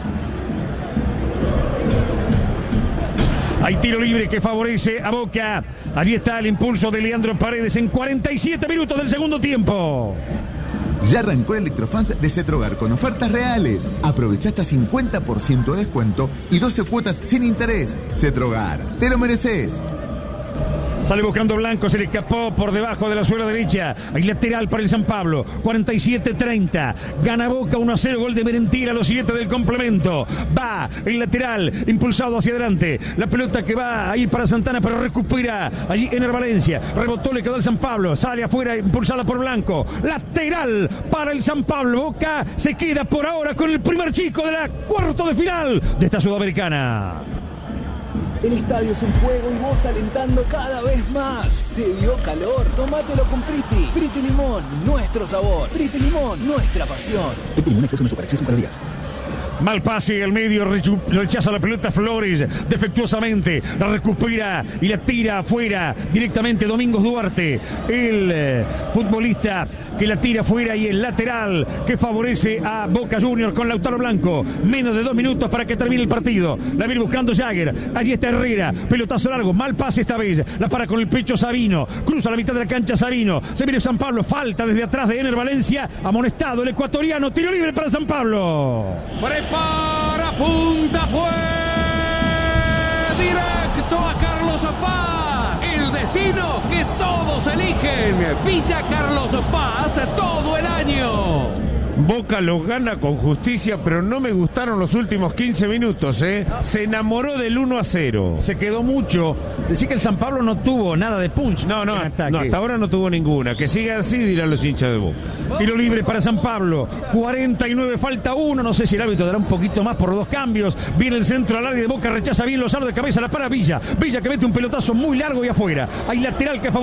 Speaker 3: Hay tiro libre que favorece a Boca. Allí está el impulso de Leandro Paredes en cuarenta y siete minutos del segundo tiempo.
Speaker 19: Ya arrancó el Electrofans de Cetrogar con ofertas reales. Aprovecha hasta cincuenta por ciento de descuento y doce cuotas sin interés. Cetrogar, te lo mereces.
Speaker 3: Sale buscando Blanco, se le escapó por debajo de la suela derecha. Hay lateral para el San Pablo. cuarenta y siete treinta. Gana Boca uno a cero. Gol de Merentiel a los siete del complemento. Va el lateral impulsado hacia adelante. La pelota que va a ir para Santana, pero recupera allí Ener Valencia. Rebotó, le quedó al San Pablo. Sale afuera, impulsada por Blanco. Lateral para el San Pablo. Boca se queda por ahora con el primer chico de la cuarto de final de esta Sudamericana.
Speaker 6: El estadio es un juego y vos alentando cada vez más. ¿Te dio calor? Tómatelo con Priti. Priti Limón, nuestro sabor. Priti Limón, nuestra pasión.
Speaker 18: Priti Limón, exceso de azúcar, exceso de calorías.
Speaker 3: Mal pase, el medio rechaza la pelota Flores defectuosamente, la recupera y la tira afuera directamente Domingos Duarte, el eh, futbolista que la tira afuera, y el lateral que favorece a Boca Juniors con Lautaro Blanco. Menos de dos minutos para que termine el partido. La viene buscando Jagger, allí está Herrera, pelotazo largo, mal pase esta vez, la para con el pecho Sabino, cruza la mitad de la cancha Sabino, se viene San Pablo, falta desde atrás de Ener Valencia, amonestado el ecuatoriano, tiro libre para San Pablo.
Speaker 7: Para punta, fue directo a Carlos Paz. El destino que todos eligen. Villa Carlos Paz todo el año.
Speaker 5: Boca los gana con justicia, pero no me gustaron los últimos quince minutos, ¿eh? Se enamoró del uno a cero.
Speaker 3: Se quedó mucho. Decir que el San Pablo no tuvo nada de punch.
Speaker 5: No, no, no, hasta ahora no tuvo ninguna. Que siga así, dirán los hinchas de Boca.
Speaker 3: Tiro libre para San Pablo. cuarenta y nueve, falta uno. No sé si el árbitro dará un poquito más por los dos cambios. Viene el centro al área de Boca, rechaza bien Lozano de cabeza, la para Villa. Villa que mete un pelotazo muy largo y afuera. Hay lateral que favorece